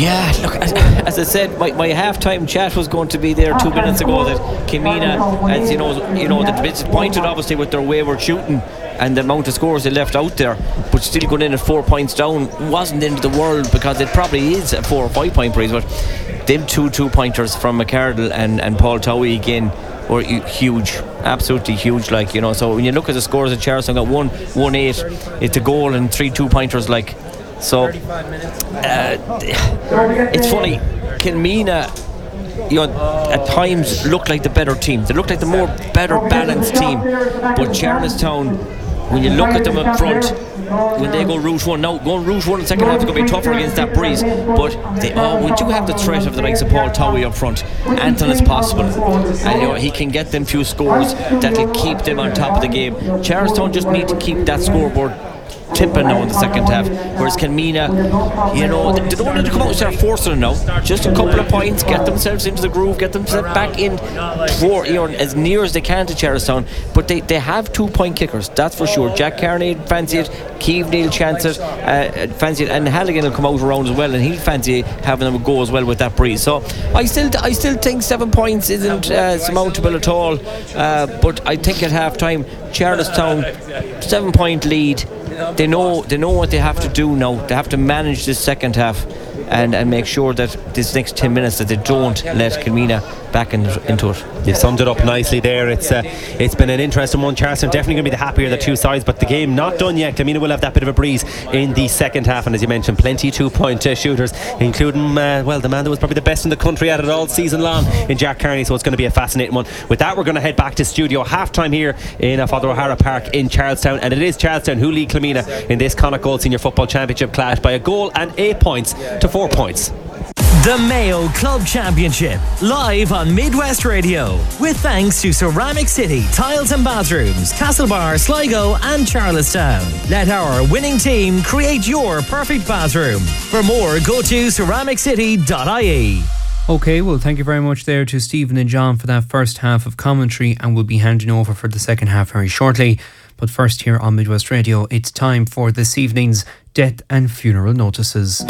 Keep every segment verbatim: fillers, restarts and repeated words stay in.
Yeah, look, as I said, my, my half-time chat was going to be there two minutes ago that Kilmeena, as you know, you know, they're disappointed obviously with their wayward shooting and the amount of scores they left out there, but still going in at four points down wasn't the end of the world, because it probably is a four or five point breeze. But them two two-pointers from McArdle and, and Paul Towie again were huge, absolutely huge, like, you know. So when you look at the scores that Charleston got, one one eight, it's a goal and three two-pointers, like. So uh, it's funny, Kilmeena, you know, at times look like the better team. They look like the more better balanced team. But Charlestown, when you look at them up front, when they go route one, now going route one in the second half is going to be tougher against that breeze. But they oh, when you have the threat of the likes of Paul Towie up front, Anton is possible, and you know he can get them few scores that'll keep them on top of the game. Charlestown just need to keep that scoreboard tipping now in the second half, whereas Kilmeena, you know, they, they don't need to come out and start forcing it now. Just a couple of points, get themselves into the groove, get themselves back in for, you know, as near as they can to Charlestown. But they, they have two point kickers, that's for sure. Jack Carney fancy it, Keeve Neal chance it, uh, fancy it, and Halligan will come out around as well, and he'll fancy having them go as well with that breeze. So I still I still think seven points isn't uh, surmountable at all, uh, but I think at half time Charlestown seven point lead. They know they know what they have to do now. They have to manage this second half and, and make sure that this next ten minutes that they don't let Kilmeena back in, into it. You've summed it up nicely there. It's uh, it's been an interesting one. Charleston definitely going to be the happier of the two sides, but the game not done yet. Kilmeena will have that bit of a breeze in the second half, and as you mentioned, plenty two point uh, shooters, including uh, well the man that was probably the best in the country at it all season long in Jack Carney. So it's going to be a fascinating one. With that, we're going to head back to studio. Half time here in uh, Father O'Hara Park in Charlestown, and it is Charlestown who lead Kilmeena in this Connacht Gold Senior Football Championship clash by a goal and eight points to four points. The Mayo Club Championship, live on Midwest Radio, with thanks to Ceramic City Tiles and Bathrooms, Castlebar, Sligo and Charlestown. Let our winning team create your perfect bathroom. For more, go to ceramic city dot I E. OK, well, thank you very much there to Stephen and John for that first half of commentary, and we'll be handing over for the second half very shortly. But first, here on Midwest Radio, it's time for this evening's Death and Funeral Notices.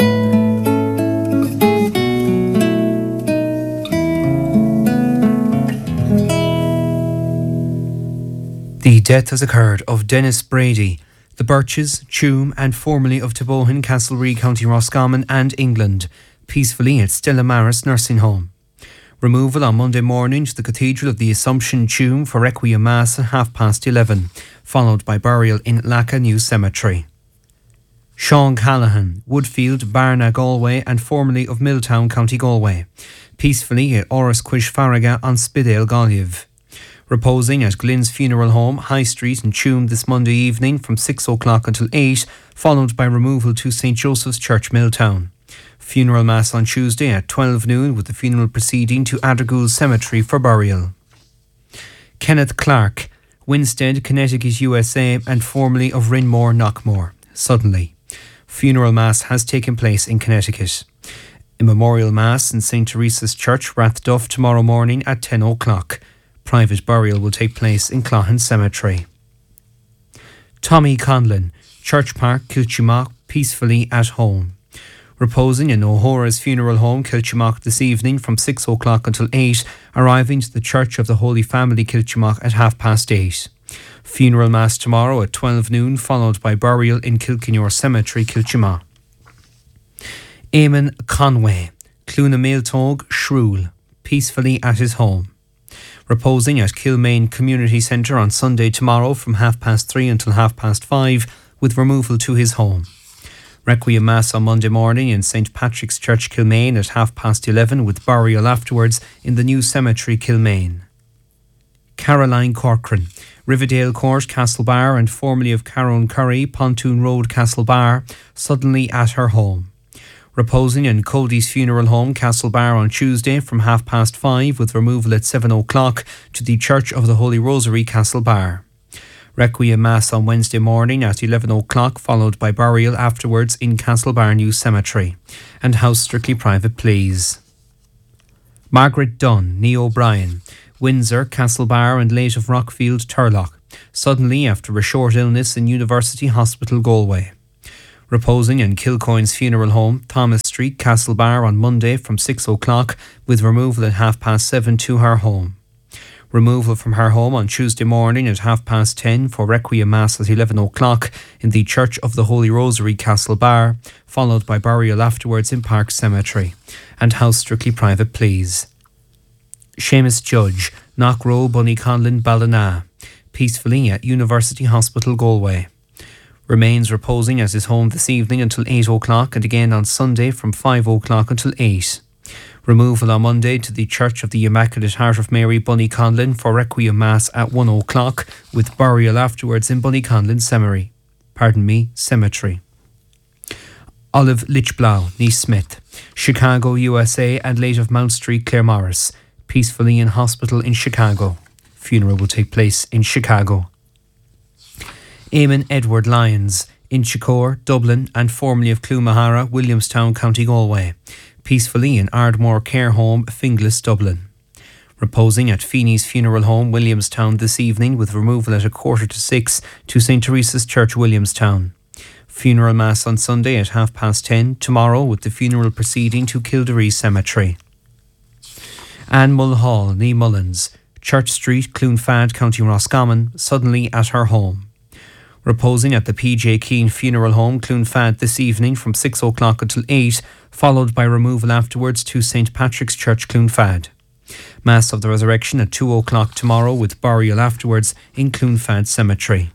The death has occurred of Dennis Brady, the Birches, Tuam and formerly of Tabohan, Castlereagh, County Roscommon and England, peacefully at Stella Maris Nursing Home. Removal on Monday morning to the Cathedral of the Assumption, Tuam, for Requiem Mass at half past eleven, followed by burial in Lacka New Cemetery. Sean Callahan, Woodfield, Barna, Galway and formerly of Milltown, County Galway, peacefully at Oris Quish Farraga on Spidale, Galiev. Reposing at Glyn's Funeral Home, High Street in Tuam this Monday evening from six o'clock until eight, followed by removal to Saint Joseph's Church, Milltown. Funeral Mass on Tuesday at twelve noon, with the funeral proceeding to Addergoole Cemetery for burial. Kenneth Clark, Winstead, Connecticut, U S A and formerly of Rinmore, Knockmore, suddenly. Funeral Mass has taken place in Connecticut. A memorial Mass in Saint Teresa's Church, Rathduff, tomorrow morning at ten o'clock. Private burial will take place in Cloughan Cemetery. Tommy Conlon, Church Park, Kilchimock, peacefully at home. Reposing in O'Hora's Funeral Home, Kilchimock, this evening from six o'clock until eight, arriving to the Church of the Holy Family, Kilchimock, at half past eight. Funeral Mass tomorrow at twelve noon, followed by burial in Kilkenore Cemetery, Kilchimock. Eamon Conway, Clúna Mailtog, Shrule, peacefully at his home. Reposing at Kilmaine Community Centre on Sunday tomorrow from half past three until half past five, with removal to his home. Requiem Mass on Monday morning in Saint Patrick's Church, Kilmaine at half past eleven, with burial afterwards in the new cemetery, Kilmaine. Caroline Corcoran, Riverdale Court, Castlebar and formerly of Carone Curry, Pontoon Road, Castlebar, suddenly at her home. Reposing in Cody's Funeral Home, Castlebar on Tuesday from half past five, with removal at seven o'clock to the Church of the Holy Rosary, Castlebar. Requiem Mass on Wednesday morning at eleven o'clock, followed by burial afterwards in Castlebar New Cemetery. And house strictly private, please. Margaret Dunn, Nee O'Brien, Windsor, Castlebar and late of Rockfield, Turlock, suddenly after a short illness in University Hospital, Galway. Reposing in Kilcoyne's funeral home, Thomas Street, Castlebar, on Monday from six o'clock, with removal at half past seven to her home. Removal from her home on Tuesday morning at half past ten for Requiem Mass at eleven o'clock in the Church of the Holy Rosary, Castlebar, followed by burial afterwards in Park Cemetery. And house strictly private, please. Seamus Judge, Knockrow, Bunnyconlin, Ballina, peacefully at University Hospital, Galway. Remains reposing at his home this evening until eight o'clock and again on Sunday from five o'clock until eight. Removal on Monday to the Church of the Immaculate Heart of Mary, Bunnyconlin, for Requiem Mass at one o'clock, with burial afterwards in Bunnyconlin Cemetery. Pardon me, Cemetery. Olive Lichblau, Niece Smith, Chicago, U S A, and late of Mount Street, Claremorris, peacefully in hospital in Chicago. Funeral will take place in Chicago. Eamon Edward Lyons, Inchicore, Dublin, and formerly of Clonmahara, Williamstown, County Galway, peacefully in Ardmore Care Home, Finglas, Dublin. Reposing at Feeney's Funeral Home, Williamstown, this evening, with removal at a quarter to six to Saint Teresa's Church, Williamstown. Funeral Mass on Sunday at half past ten, tomorrow with the funeral proceeding to Kildare Cemetery. Anne Mulhall, Nee Mullins, Church Street, Clonfad, County Roscommon, suddenly at her home. Reposing at the P J Keane Funeral Home, Clonfad, this evening from six o'clock until eight, followed by removal afterwards to Saint Patrick's Church, Clonfad. Mass of the Resurrection at two o'clock tomorrow, with burial afterwards in Clonfad Cemetery.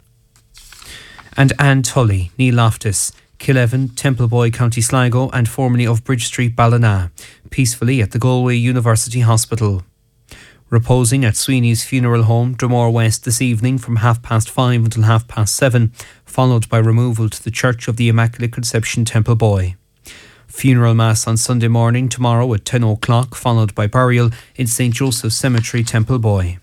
And Anne Tully, Nee Loftus, Killeven, Templeboy, County Sligo, and formerly of Bridge Street, Ballina, peacefully at the Galway University Hospital. Reposing at Sweeney's Funeral Home, Dromore West, this evening from half past five until half past seven, followed by removal to the Church of the Immaculate Conception, Templeboy. Funeral Mass on Sunday morning tomorrow at ten o'clock, followed by burial in Saint Joseph's Cemetery, Templeboy.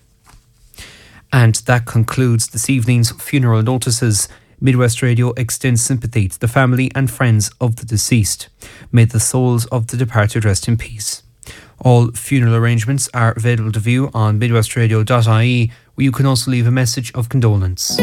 And that concludes this evening's funeral notices. Midwest Radio extends sympathy to the family and friends of the deceased. May the souls of the departed rest in peace. All funeral arrangements are available to view on midwestradio dot I E, where you can also leave a message of condolence.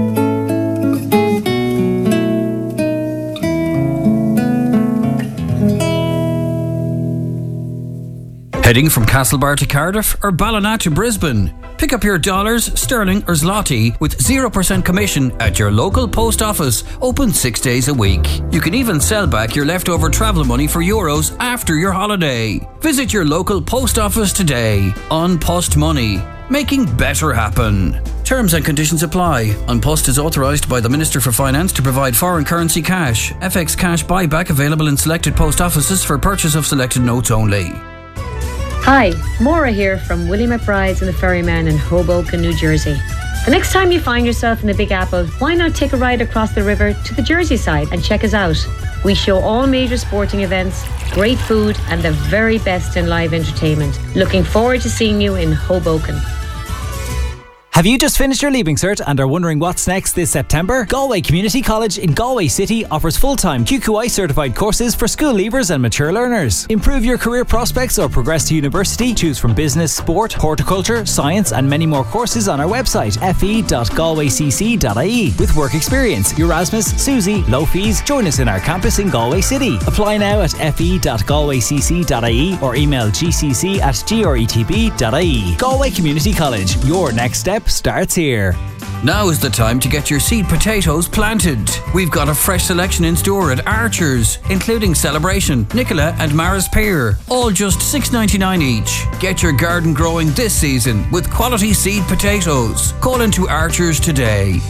Heading from Castlebar to Cardiff or Ballina to Brisbane? Pick up your dollars, sterling or zloty with zero percent commission at your local post office, open six days a week. You can even sell back your leftover travel money for euros after your holiday. Visit your local post office today. An Post Money, making better happen. Terms and conditions apply. An Post is authorised by the Minister for Finance to provide foreign currency cash. F X cash buyback available in selected post offices for purchase of selected notes only. Hi, Maura here from Willie McBride's and the Ferryman in Hoboken, New Jersey. The next time you find yourself in the Big Apple, why not take a ride across the river to the Jersey side and check us out? We show all major sporting events, great food and the very best in live entertainment. Looking forward to seeing you in Hoboken. Have you just finished your Leaving Cert and are wondering what's next this September? Galway Community College in Galway City offers full-time Q Q I certified courses for school leavers and mature learners. Improve your career prospects or progress to university. Choose from business, sport, horticulture, science and many more courses on our website f e dot galway c c dot i e. With work experience, Erasmus, Susie, low fees. Join us in our campus in Galway City. Apply now at f e dot galway c c dot i e or email g c c at gretb dot i e. Galway Community College, your next step starts here. Now is the time to get your seed potatoes planted. We've got a fresh selection in store at Archer's, including Celebration, Nicola and Maris Pear, all just six ninety-nine each. Get your garden growing this season with quality seed potatoes. Call into Archer's today.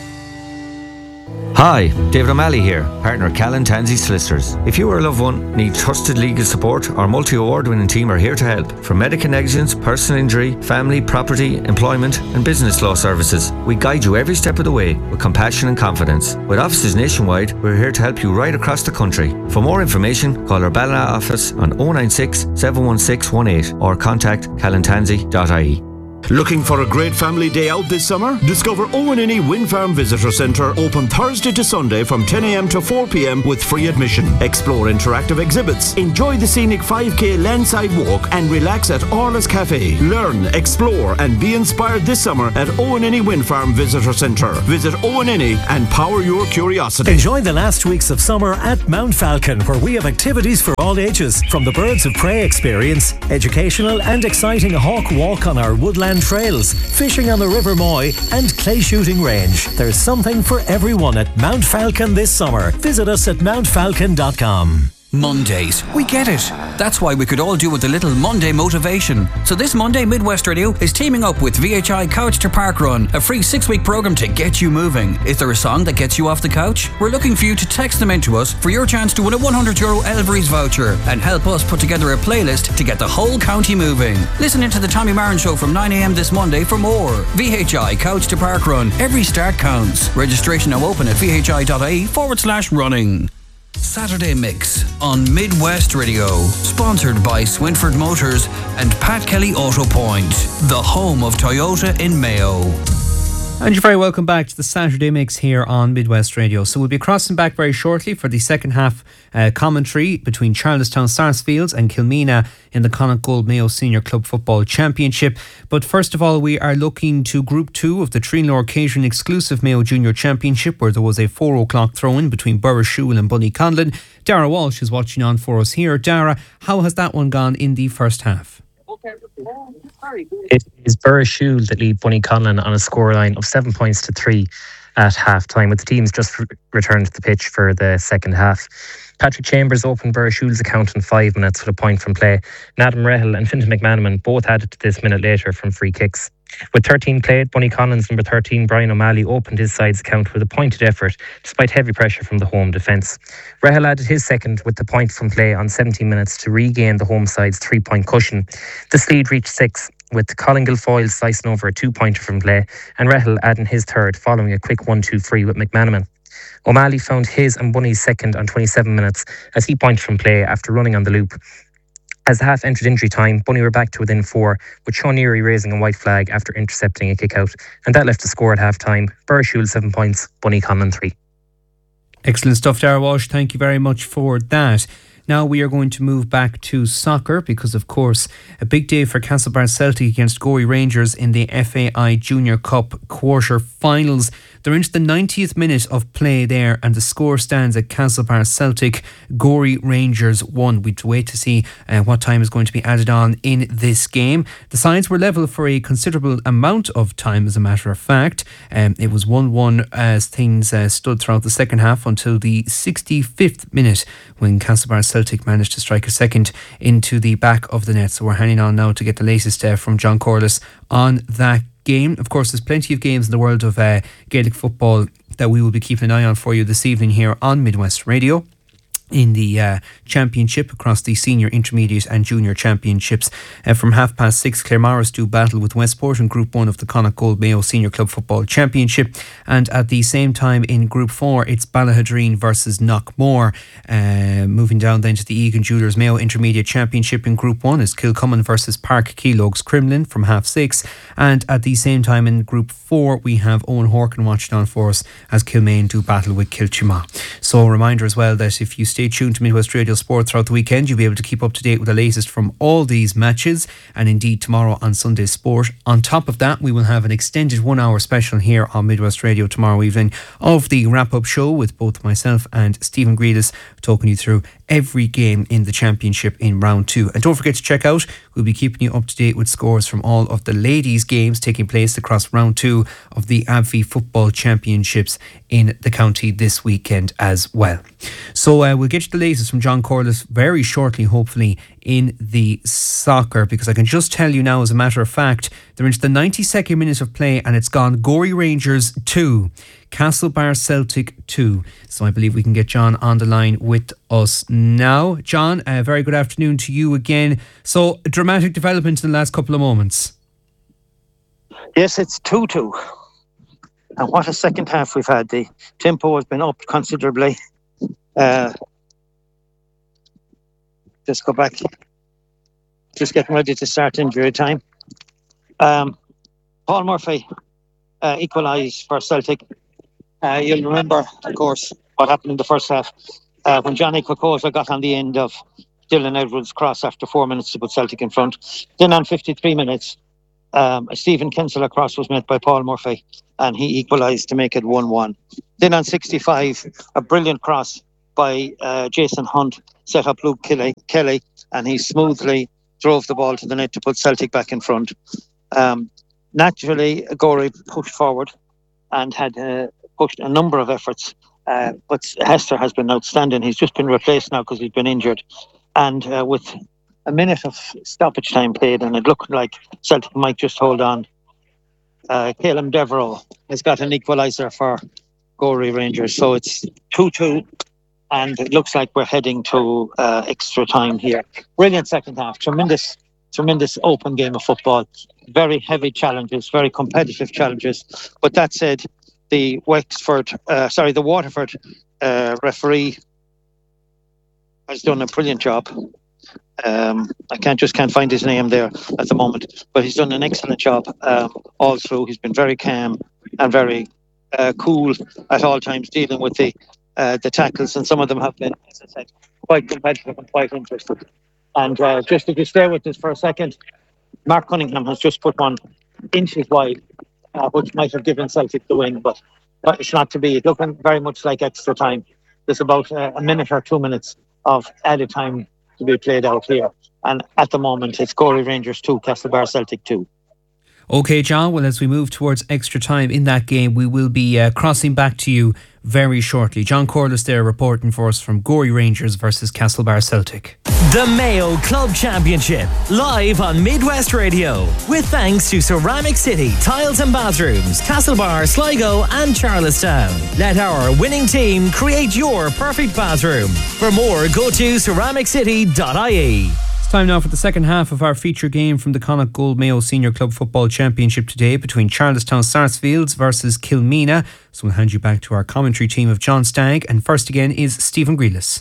Hi, David O'Malley here, partner Callan Tansey Solicitors. If you or a loved one need trusted legal support, our multi-award winning team are here to help. From medical negligence, personal injury, family, property, employment and business law services, we guide you every step of the way with compassion and confidence. With offices nationwide, we're here to help you right across the country. For more information, call our Ballina office on oh nine six, seven one six one eight or contact callan tansey dot i e. Looking for a great family day out this summer? Discover Owen Innie Wind Farm Visitor Centre, open Thursday to Sunday from ten a m to four p m with free admission. Explore interactive exhibits, enjoy the scenic five k landside walk and relax at Orla's Cafe. Learn, explore and be inspired this summer at Owen Innie Wind Farm Visitor Centre. Visit Owen Innie and power your curiosity. Enjoy the last weeks of summer at Mount Falcon, where we have activities for all ages, from the Birds of Prey experience, educational and exciting hawk walk on our woodland trails, fishing on the River Moy and clay shooting range. There's something for everyone at Mount Falcon this summer. Visit us at mount falcon dot com. Mondays. We get it. That's why we could all do with a little Monday motivation. So this Monday, Midwest Radio is teaming up with V H I Couch to Park Run, a free six-week program to get you moving. Is there a song that gets you off the couch? We're looking for you to text them in to us for your chance to win a one hundred euro Elvery's voucher and help us put together a playlist to get the whole county moving. Listen into the Tommy Marin Show from nine a m this Monday for more. V H I Couch to Park Run. Every start counts. Registration now open at vhi.ie forward slash running. Saturday Mix on Midwest Radio, sponsored by Swinford Motors and Pat Kelly Auto Point, the home of Toyota in Mayo. And you're very welcome back to the Saturday Mix here on Midwest Radio. So we'll be crossing back very shortly for the second half uh, commentary between Charlestown Sarsfields and Kilmena in the Connacht Gold Mayo Senior Club Football Championship. But first of all, we are looking to Group two of the Trinlor Occasion exclusive Mayo Junior Championship, where there was a four o'clock throw-in between Burrishoole and Bunnyconlin. Dara Walsh is watching on for us here. Dara, how has that one gone in the first half? It is Burrishoole that lead Bunnyconlin on a scoreline of seven points to three at half time, with the teams just re- returned to the pitch for the second half. Patrick Chambers opened Burrishoole's account in five minutes with a point from play. Adam Rehel and Fintan McManaman both added to this minute later from free kicks. With thirteen played, Bunnyconlin's number thirteen, Brian O'Malley, opened his side's account with a pointed effort despite heavy pressure from the home defence. Rehel added his second with the point from play on seventeen minutes to regain the home side's three-point cushion. This lead reached six, with Colin Guilfoyle slicing over a two-pointer from play, and Rehel adding his third following a quick one two free with McManaman. O'Malley found his and Bunny's second on twenty-seven minutes as he pointed from play after running on the loop. As the half entered injury time, Bunny were back to within four, with Sean Neary raising a white flag after intercepting a kick out, and that left the score at half time. Burrishoole seven points, Bunnyconlin three. Excellent stuff, Dara Walsh. Thank you very much for that. Now we are going to move back to soccer because, of course, a big day for Castlebar Celtic against Gorey Rangers in the F A I Junior Cup quarter-finals. They're into the ninetieth minute of play there, and the score stands at Castlebar Celtic, Gorey Rangers one. We'd wait to see uh, what time is going to be added on in this game. The sides were level for a considerable amount of time, as a matter of fact. Um, it was one one as things uh, stood throughout the second half until the sixty-fifth minute, when Castlebar Celtic managed to strike a second into the back of the net. So we're hanging on now to get the latest uh, from John Corliss on that game. Of course, there's plenty of games in the world of uh, Gaelic football that we will be keeping an eye on for you this evening here on Midwest Radio. In the uh, championship across the senior, intermediate and junior championships. Uh, from half past six, Claremorris do battle with Westport in Group one of the Connacht Gold Mayo Senior Club Football Championship. And at the same time in Group four, it's Ballahadreen versus Knockmore. Uh, moving down then to the Egan Jewelers Mayo Intermediate Championship in Group one is Kilcummin versus Park Keelogues Crumlin from half six. And at the same time in Group four, we have Owen Horkin watching on for us as Kilmaine do battle with Kilchima. So a reminder as well that if you stay tuned to Midwest Radio Sport throughout the weekend, you'll be able to keep up to date with the latest from all these matches, and indeed tomorrow on Sunday Sport. On top of that, we will have an extended one hour special here on Midwest Radio tomorrow evening of the wrap-up show with both myself and Stephen Greedis talking you through every game in the championship in round two. And don't forget to check out, we'll be keeping you up to date with scores from all of the ladies games taking place across round two of the A B V Football Championships in the county this weekend as well. So uh, we'll get you the latest from John Corliss very shortly, hopefully, in the soccer, because I can just tell you now, as a matter of fact, they're into the ninety-second minute of play and it's gone Gorey Rangers two, Castlebar Celtic two. So I believe we can get John on the line with us now. John, a very good afternoon to you again. So, a dramatic development in the last couple of moments. Yes, it's two two. And what a second half we've had. The tempo has been up considerably. Uh, just go back. Just getting ready to start injury time. Um, Paul Murphy uh, equalised for Celtic. Uh, you'll remember, of course, what happened in the first half uh, when Johnny Quacosa got on the end of Dylan Edwards' cross after four minutes to put Celtic in front. Then on fifty-three minutes, um, a Stephen Kinsella cross was met by Paul Murphy and he equalised to make it one one. Then on sixty-five, a brilliant cross by uh, Jason Hunt set up Luke Kelly, Kelly and he smoothly drove the ball to the net to put Celtic back in front. Um, naturally, Gorey pushed forward and had uh, pushed a number of efforts, uh, but Hester has been outstanding. He's just been replaced now because he's been injured. And uh, with a minute of stoppage time played, and it looked like Celtic might just hold on, uh, Caleb Devereux has got an equaliser for Gorey Rangers. So it's two two, and it looks like we're heading to uh, extra time here. Brilliant second half. Tremendous, tremendous open game of football. Very heavy challenges, very competitive challenges. But that said, the Wexford, uh, sorry, the Waterford uh, referee has done a brilliant job. Um, I can't just can't find his name there at the moment, but he's done an excellent job um, all through. He's been very calm and very uh, cool at all times, dealing with the uh, the tackles, and some of them have been, as I said, quite competitive and quite interesting. And uh, just if you stay with this for a second, Mark Cunningham has just put one inches wide, uh, which might have given Celtic the win, but it's not to be. It's looking very much like extra time. There's about uh, a minute or two minutes of added time to be played out here. And at the moment, it's Gorey Rangers two, Castlebar Celtic two. OK, John, well, as we move towards extra time in that game, we will be uh, crossing back to you very shortly. John Corliss there reporting for us from Gorey Rangers versus Castlebar Celtic. The Mayo Club Championship, live on Midwest Radio, with thanks to Ceramic City Tiles and Bathrooms, Castlebar, Sligo and Charlestown. Let our winning team create your perfect bathroom. For more, go to ceramic city dot I E. It's time now for the second half of our feature game from the Connacht Gold Mayo Senior Club Football Championship today between Charlestown Sarsfields versus Kilmena. So we'll hand you back to our commentary team of John Stagg, and first again is Stephen Grealis.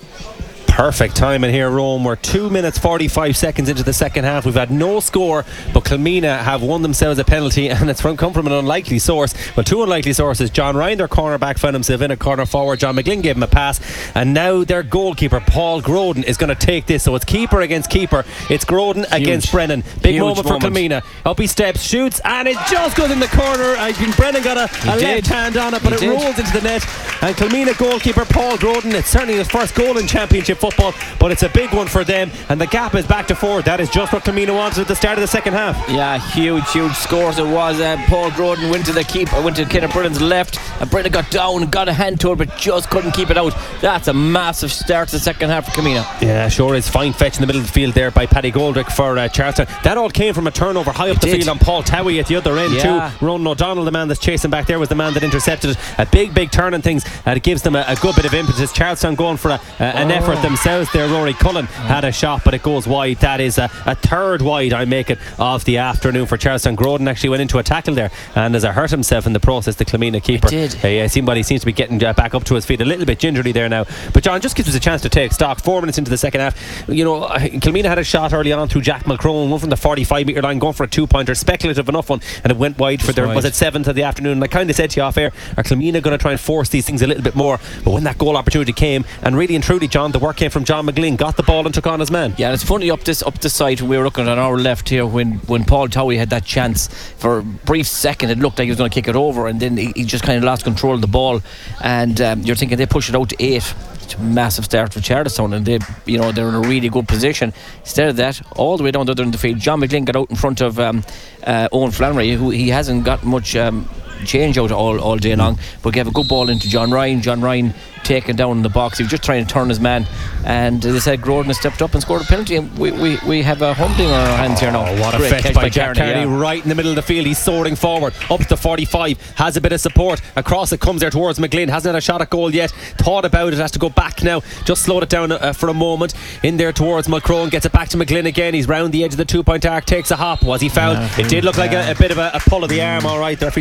Perfect time in here, Rome. We're two minutes forty-five seconds into the second half. We've had no score, but Kilmena have won themselves a penalty, and it's from come from an unlikely source. Well, two unlikely sources. John Ryan, their cornerback, found himself in a corner forward. John McGlynn gave him a pass, and now their goalkeeper Paul Groden is going to take this. So it's keeper against keeper. It's Groden Huge. against Brennan. Big Huge moment for moment. Kilmena. Up he steps, shoots, and it just goes in the corner. I think Brennan got a, a left hand on it, but he it did. rolls into the net. And Kilmena goalkeeper Paul Groden, it's certainly his first goal in championship football, but it's a big one for them, and the gap is back to four. That is just what Kilmena wanted at the start of the second half. Yeah, huge, huge scores it was. Uh, Paul Groden went to the keeper, went to Kenneth Brennan's left, and Brennan got down, got a hand to it, but just couldn't keep it out. That's a massive start to the second half for Kilmena. Yeah, sure is. Fine fetch in the middle of the field there by Paddy Goldrick for uh, Charlestown. That all came from a turnover high up it the did. field on Paul Towie at the other end yeah. too. Ronan O'Donnell, the man that's chasing back there, was the man that intercepted it. A big, big turn and things. Uh, it gives them a, a good bit of impetus. Charlestown going for a, a, an oh. effort themselves there. Rory Cullen had a shot, but it goes wide. That is a, a third wide, I make it, of the afternoon for Charlestown. Groden actually went into a tackle there and has hurt himself in the process, the Kilmena keeper. It did. Uh, yeah, somebody seems to be getting uh, back up to his feet a little bit gingerly there now. But John, just gives us a chance to take stock. Four minutes into the second half, you know, Kilmena had a shot early on through Jack Mulcrone, one from the forty-five metre line, going for a two-pointer, speculative enough one, and it went wide for That's their, right. was it seventh of the afternoon. And I kind of said to you off air, are Kilmena going to try and force these things a little bit more? But when that goal opportunity came, and really and truly, John, the work came from John McGlynn, got the ball and took on his man. Yeah, and it's funny, up this up the side we were looking on our left here, when, when Paul Towie had that chance, for a brief second it looked like he was going to kick it over, and then he, he just kind of lost control of the ball, and um, you're thinking they push it out to eight. It's a massive start for Charlestown, and they, you know, they're in a really good position. Instead of that, all the way down the other end of the field, John McGlynn got out in front of um, uh, Owen Flannery, who he hasn't got much um, change out all, all day long, but gave a good ball into John Ryan. John Ryan taken down in the box. He was just trying to turn his man, and they said Groden stepped up and scored a penalty, and we, we, we have a humbling on our hands here now. Oh, what a Great fetch by, by Jack Carney, yeah. right in the middle of the field. He's soaring forward up to forty-five, has a bit of support across. It comes there towards McGlynn, hasn't had a shot at goal yet, thought about it, has to go back now, just slowed it down uh, for a moment, in there towards Mulcrone, gets it back to McGlynn again. He's round the edge of the two point arc, takes a hop. Was he fouled? Yeah, it did look like yeah. a, a bit of a, a pull of the arm. Alright, the referee's actually said it was in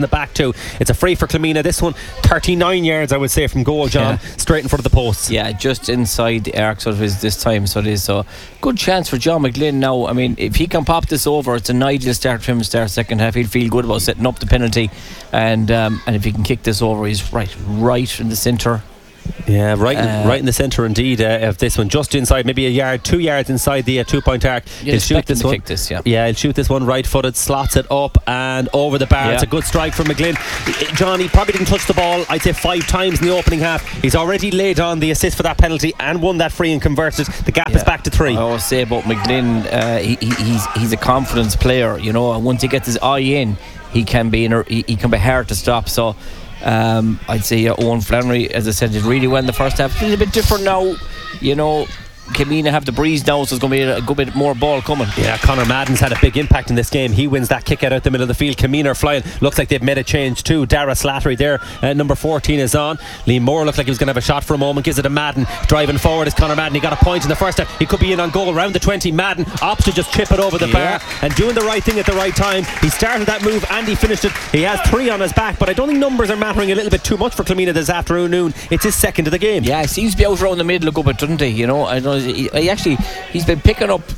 the back too. It's a free for Clomina. This one, thirty-nine yards, I would say, from goal, John, yeah. straight in front of the posts. Yeah, just inside the arc, sort of is this time. So it is so good chance for John McGlynn now. I mean, if he can pop this over, it's an ideal start for him to start second half. He'll feel good about setting up the penalty, and um, and if he can kick this over, he's right, right in the centre. Yeah, right, in, uh, right in the centre indeed uh, of this one, just inside, maybe a yard, two yards inside the uh, two-point arc. He'll shoot this one. This, yeah. yeah, he'll shoot this one right-footed, slots it up and over the bar. Yeah. It's a good strike from McGlynn. John, he probably didn't touch the ball, I'd say five times in the opening half. He's already laid on the assist for that penalty and won that free and converted. The gap yeah. is back to three. I always say about McGlynn, uh, he, he, he's he's a confidence player, you know, and once he gets his eye in, he can be in a, he, he can be hard to stop. So. Um, I'd say uh, Owen Flannery, as I said, did really well in the first half. It's a little bit different now, you know. Clomina have the breeze now, so there's going to be a, a good bit more ball coming. Yeah, Conor Madden's had a big impact in this game. He wins that kick out out the middle of the field. Clomina are flying. Looks like they've made a change too. Dara Slattery there, uh, number fourteen is on. Liam Moore looked like he was going to have a shot for a moment. Gives it to Madden. Driving forward is Conor Madden. He got a point in the first half. He could be in on goal around the twenty. Madden opts to just chip it over the yeah. bar and doing the right thing at the right time. He started that move and he finished it. He has three on his back, but I don't think numbers are mattering a little bit too much for Clomina this afternoon. It's his second of the game. Yeah, he seems to be out around the middle a good bit, doesn't he? You know, I don't know. He, he actually he's been picking up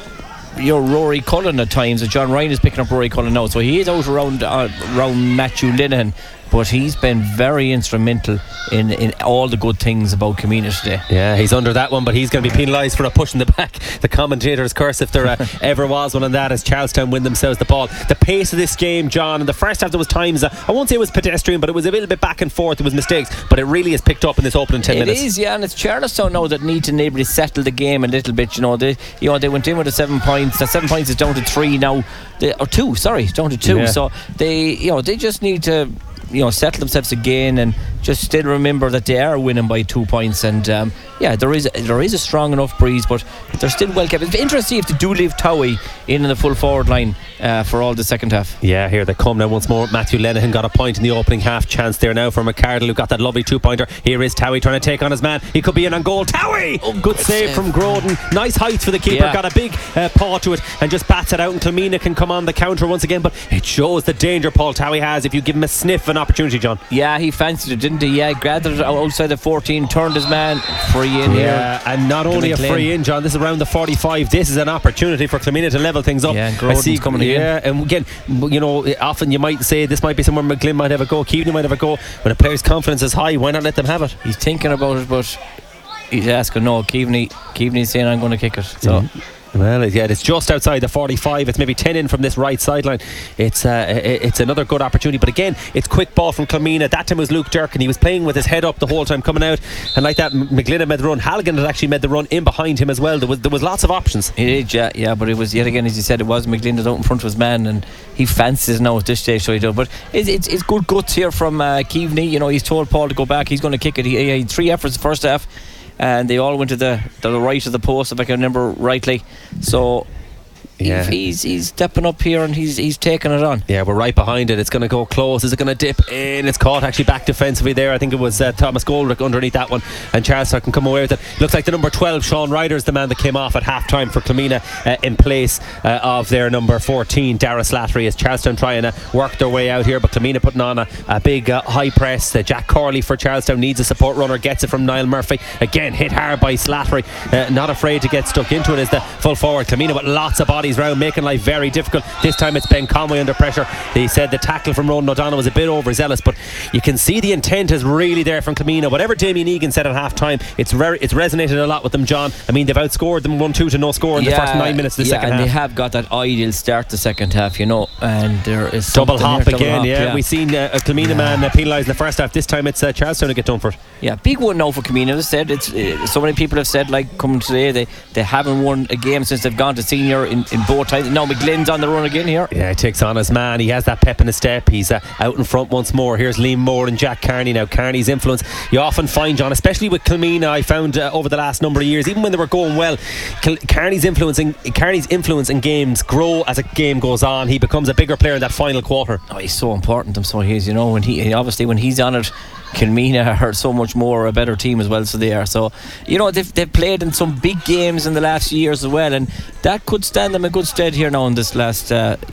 your Rory Cullen at times. John Ryan is picking up Rory Cullen now, so he is out around uh, around Matthew Linehan, but he's been very instrumental in, in all the good things about Clomina today. Yeah, he's under that one, but he's going to be penalised for a push in the back. The commentator's curse, if there uh, ever was one on that, as Charlestown win themselves the ball. The pace of this game, John, in the first half there was times, uh, I won't say it was pedestrian, but it was a little bit back and forth. There was mistakes, but it really has picked up in this opening ten it minutes. It is, yeah, and it's Charlestown now that need to maybe settle the game a little bit. You know, they, you know, they went in with the seven points. That seven points is down to three now, they, or two. Sorry, down to two. Yeah. So they, you know, they just need to, you know, settle themselves again and just still remember that they are winning by two points. And um, yeah, there is there is a strong enough breeze, but they're still well kept. It's interesting if they do leave Towie in in the full forward line uh, for all the second half. Yeah, here they come now once more. Matthew Lenihan got a point in the opening half. Chance there now for McCardle, who got that lovely two pointer. Here is Towie trying to take on his man. He could be in on goal. Towie! Oh, good, good save, save from Groden. Nice height for the keeper. Yeah. Got a big uh, paw to it and just bats it out, and Clomina can come on the counter once again. But it shows the danger Paul Towie has if you give him a sniff an opportunity, John. Yeah, he fancied it, didn't he? Yeah, gathered it outside the fourteen, turned his man, free in yeah, here. And not only a free in, John, this is around the forty-five. This is an opportunity for Clomina to level things up. Yeah, and Groden's I see, coming yeah, in. And again, you know, often you might say this might be somewhere McGlynn might have a go, Keaveney might have a go. When a player's confidence is high, why not let them have it? He's thinking about it, but he's asking no. Keaveney, Keaveney's saying I'm going to kick it. So. Mm-hmm. Well, yeah, it's just outside the forty-five. It's maybe ten in from this right sideline. It's uh, it's another good opportunity, but again, it's quick ball from Clomina. That time was Luke Durkin. He was playing with his head up the whole time coming out, and like that, McGlynn made the run. Halligan had actually made the run in behind him as well. There was there was lots of options. It is, yeah, yeah, but it was yet again, as you said, it was McGlynn that out in front of his man, and he fancies now at this stage, so he does. But it's it's, it's good guts here from uh, Keaveney. You know, he's told Paul to go back. He's going to kick it. He, he had three efforts the first half, and they all went to the, the right of the post, if I can remember rightly. So yeah. he's he's stepping up here and he's he's taking it on. Yeah, we're right behind it. It's going to go close. Is it going to dip in? It's caught actually back defensively there. I think it was uh, Thomas Goldrick underneath that one, and Charlestown can come away with it. Looks like the number twelve, Sean Ryder, is the man that came off at half time for Clomina uh, in place uh, of their number fourteen, Dara Slattery, as Charlestown trying to work their way out here, but Clomina putting on a, a big uh, high press. uh, Jack Corley for Charlestown needs a support runner, gets it from Niall Murphy, again hit hard by Slattery, uh, not afraid to get stuck into it as the full forward. Clomina with lots of bodies round, making life very difficult. This time it's Ben Conway under pressure. They said the tackle from Ronan O'Donnell was a bit overzealous, but you can see the intent is really there from Clomina. Whatever Damien Egan said at half time, it's very it's resonated a lot with them, John. I mean, they've outscored them one two to no score in yeah, the first nine minutes of the yeah, second and half. they have got that ideal start the second half, you know, and there is double hop here, again. double hop, yeah. yeah, we've seen uh, a Clomina yeah. man uh, penalised in the first half. This time it's uh, Charlestown to get done for it. Yeah, big one now for Clomina. As I said, it's uh, so many people have said, like, coming today, they they haven't won a game since they've gone to senior in, in both times. Now McGlynn's on the run again here. Yeah, he takes on his man. He has that pep in his step. He's uh, out in front once more. Here's Liam Moore and Jack Carney. Now Carney's influence, you often find, John, especially with Clomina, I found uh, over the last number of years, even when they were going well, Cal- Carney's influence in, Carney's influence in games grow as a game goes on. He becomes a bigger player in that final quarter. Oh, he's so important. I'm so he is, you know, when he obviously when he's on it, Clomina are so much more a better team as well, so they are. So, you know, they've, they've played in some big games in the last few years as well, and that could stand them a good stead here now in this last, uh, you know,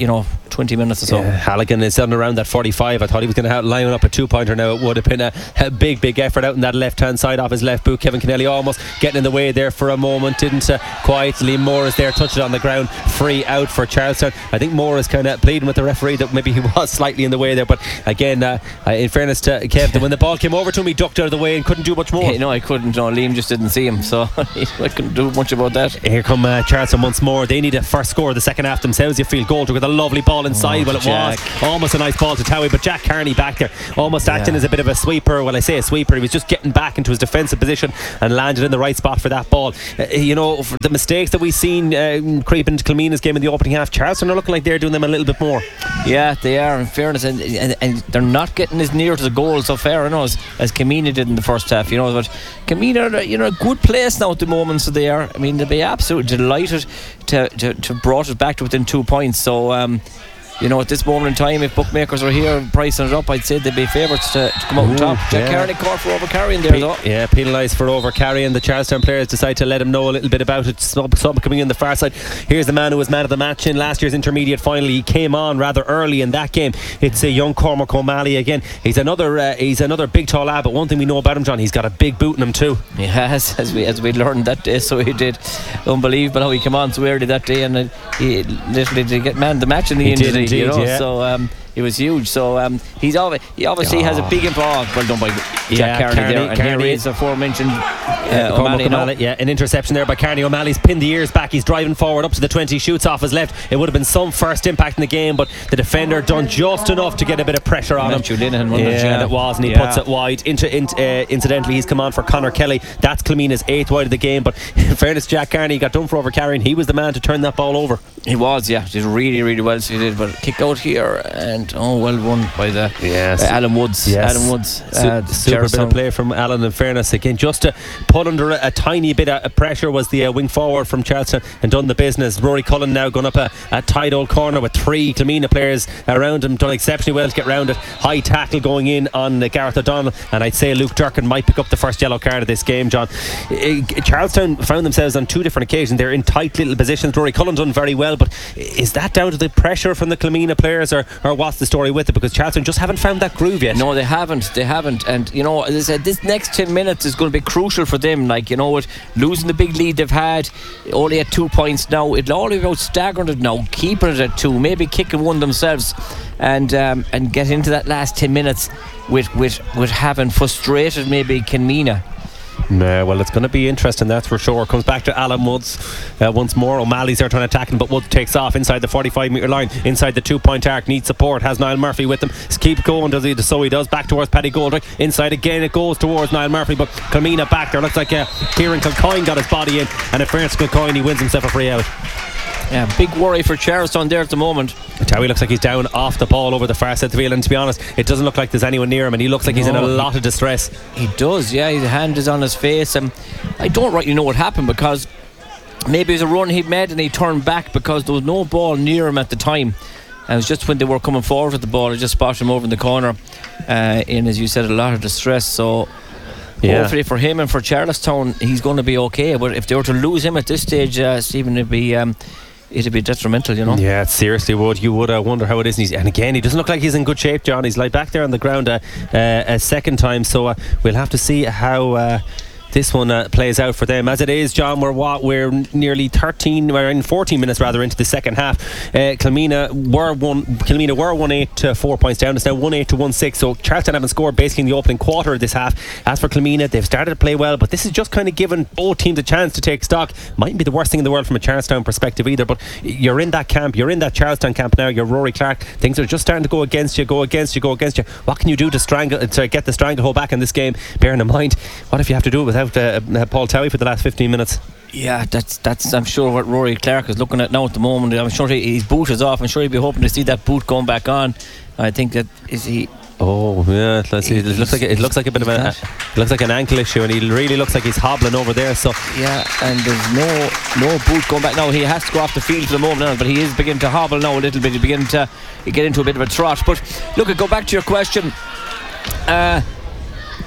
twenty minutes or so. Yeah, Halligan is on around that forty-five. I thought he was going to line up a two-pointer now. It would have been a, a big, big effort out in that left-hand side off his left boot. Kevin Kennelly almost getting in the way there for a moment. Didn't uh, quite. Liam Moore is there, touched it on the ground. Free out for Charlestown. I think Moore is kind of pleading with the referee that maybe he was slightly in the way there. But again, uh, in fairness to Kev, when the ball came over to him, he ducked out of the way and couldn't do much more. Yeah, no, I couldn't. No, Liam just didn't see him, so I couldn't do much about that. Here come uh, Charlestown once more. They need a first score of the second half themselves. You feel Goldrick with a lovely ball inside. Oh, well, it Jack. was almost a nice ball to Towie, but Jack Carney back there, almost acting yeah. as a bit of a sweeper. Well, I say a sweeper. He was just getting back into his defensive position and landed in the right spot for that ball. Uh, you know, for the mistakes that we've seen uh, creep into Kilmeena's game in the opening half, Charlestown are looking like they're doing them a little bit more. Yeah, they are, in fairness, and, and, and they're not getting as near to the goal so far, you know, as, as Kilmeena did in the first half, you know. But Kilmeena are, you know, a good place now at the moment, so they are. I mean, they'll be absolutely delighted to to, to brought it back to within two points. So um, you know, at this moment in time, if bookmakers are here pricing it up, I'd say they'd be favourites to, to come out on top. Jack yeah. Carney caught for over carrying there, Pe- though. Yeah, penalised for over carrying. The Charlestown players decide to let him know a little bit about it. Sub, sub coming in the far side. Here's the man who was man of the match in last year's intermediate final. He came on rather early in that game. It's a young Cormac O'Malley again. He's another uh, he's another big tall lad, but one thing we know about him, John, he's got a big boot in him too. Yes, as we as we learned that day, so he did. Unbelievable how he came on so early that day, and uh, he literally did get man of the match in the he end of the day, you know. Yeah. So um, it was huge. So um, he's obvi- he obviously oh. has a big impact. Well done by Jack yeah, Carney, Carney there. And Carney. here is aforementioned uh, O'Malley, O'Malley. Yeah, an interception there by Carney. O'Malley's pinned the ears back. He's driving forward up to the twenty, shoots off his left. It would have been some first impact in the game, but the defender done just enough to get a bit of pressure on Matthew him. Linehan, yeah, yeah, it was, and he yeah. puts it wide. Inter, in, uh, incidentally, he's come on for Conor Kelly. That's Kilmeena's eighth wide of the game. But in fairness, Jack Carney got done for over carrying. He was the man to turn that ball over. He was, yeah, did really, really well. So he did, but kick out here, and oh, well won by the yes. uh, Alan Woods. Yes. Alan Woods, uh, Su- super bit of play from Alan. In fairness, again, just to put under a, a tiny bit of pressure was the uh, wing forward from Charlestown and done the business. Rory Cullen now going up a, a tight old corner with three Kilmeena players around him, done exceptionally well to get round it. High tackle going in on uh, Gareth O'Donnell, and I'd say Luke Durkin might pick up the first yellow card of this game, John. Uh, Charlestown found themselves on two different occasions. They're in tight little positions. Rory Cullen done very well, but is that down to the pressure from the Kilmeena players, or, or what's the story with it? Because Charlestown just haven't found that groove yet. No, they haven't. They haven't. And you know, as I said, this next ten minutes is going to be crucial for them. Like, you know what, losing the big lead they've had, only at two points now. It'll all be about staggering it now, keeping it at two, maybe kicking one themselves, and um, and get into that last ten minutes with with with having frustrated maybe Kilmeena. Yeah, well, it's going to be interesting, that's for sure. Comes back to Alan Woods uh, once more. O'Malley's there trying to attack him, but Woods takes off inside the forty-five metre line, inside the two point arc. Needs support, has Niall Murphy with him. Keep going, does he? So he does. Back towards Paddy Goldrick. Inside again, it goes towards Niall Murphy, but Kilmeena back there. Looks like uh, Kieran Kilcoyne got his body in, and in fairness to Kilcoyne, he wins himself a free out. Yeah, big worry for Charlestown there at the moment. Towie looks like he's down off the ball over the far side of the field, and to be honest, it doesn't look like there's anyone near him, and he looks like no, he's in a lot of distress. He does, yeah. His hand is on his face, and I don't rightly know what happened, because maybe it was a run he'd made and he turned back because there was no ball near him at the time, and it was just when they were coming forward with the ball, I just spotted him over in the corner uh, in, as you said, a lot of distress. So yeah. Hopefully for him and for Charlestown, he's going to be okay. But if they were to lose him at this stage, uh, Stephen, it'd be um, it'd be detrimental, you know. Yeah, it seriously would. You would uh, wonder how it is. And, he's, and again, he doesn't look like he's in good shape, John. He's like back there on the ground uh, uh, a second time. So uh, we'll have to see how Uh, this one uh, plays out for them. As it is, John, we're what we're nearly thirteen, we're in fourteen minutes rather into the second half. Uh, Kilmeena were one. Kilmeena were one eight to four points down. It's now one eight to one six. So Charlestown haven't scored basically in the opening quarter of this half. As for Kilmeena, they've started to play well, but this is just kind of giving both teams a chance to take stock. Mightn't be the worst thing in the world from a Charlestown perspective either. But you're in that camp. You're in that Charlestown camp now. You're Rory Clark. Things are just starting to go against you. Go against you. Go against you. What can you do to strangle to get the stranglehold back in this game? Bearing in mind, what if you have to do it without Uh, uh, Paul Towie for the last fifteen minutes? Yeah, that's that's I'm sure what Rory Clark is looking at now at the moment. I'm sure he, his boot is off. I'm sure he'd be hoping to see that boot going back on. I think that is he. Oh yeah, let's see. It looks like it looks like a bit of a, it looks like an ankle issue, and he really looks like he's hobbling over there. So yeah, and there's no no boot going back now. He has to go off the field for the moment now, but he is beginning to hobble now a little bit. He's beginning to get into a bit of a trot. But look, I go back to your question. Uh,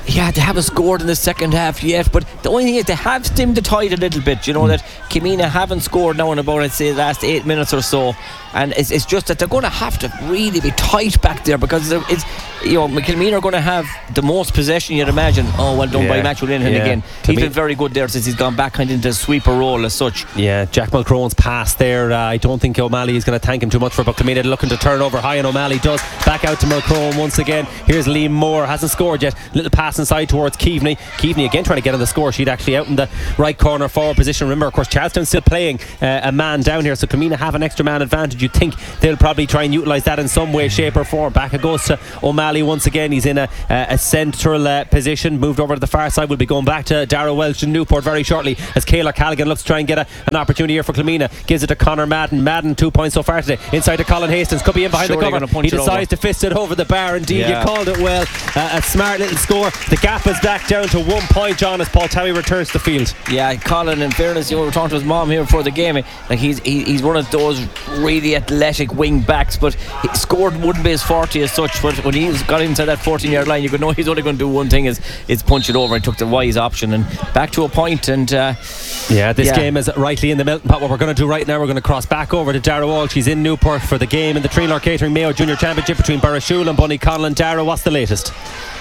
Yeah, they haven't scored in the second half yet, but the only thing is they have stemmed the tide a little bit. You know mm. that Kilmena haven't scored now in about, I'd say, the last eight minutes or so, and it's, it's just that they're going to have to really be tight back there, because it's, you know, Kilmena are going to have the most possession you'd imagine. Oh, well done yeah. by Matthew Linehan yeah. again. He's been very good there since he's gone back kind of into a sweeper role as such. Yeah, Jack Mulcrone's pass there, uh, I don't think O'Malley is going to thank him too much for, but Kilmena looking to turn over high, and O'Malley does. Back out to Mulcrone once again. Here's Liam Moore, hasn't scored yet. Little pass inside towards Keaveney. Keaveney again trying to get on the score sheet, actually out in the right corner forward position. Remember, of course, Charlestown still playing uh, a man down here, so Kilmena have an extra man advantage. You'd think they'll probably try and utilise that in some way, shape or form. Back it goes to O'Malley once again. He's in a, a, a central uh, position, moved over to the far side. We'll be going back to Darragh Welch in Newport very shortly, as Kayla Callaghan looks to try and get a, an opportunity here for Kilmena. Gives it to Conor Madden. Madden two points so far today. Inside to Colin Hastings, could be in behind sure the cover. He decides to fist it over the bar. Indeed, yeah. you called it well. Uh, a smart little score. The gap is back down to one point, John, as Paul Towie returns to the field. Yeah, Colin, in fairness, you know, we were talking to his mom here before the game. Like he's he, he's one of those really athletic wing backs, but he scored wouldn't be his forte as such. But when he got inside that fourteen yard line, you could know he's only going to do one thing: is is punch it over. And took the wise option and back to a point. And uh, yeah, this yeah. game is rightly in the melting pot. What we're going to do right now, we're going to cross back over to Darragh Walsh. He's in Newport for the game in the Treenor Catering Mayo Junior Championship between Burrishoole and Bunnyconlon. Darragh, what's the latest?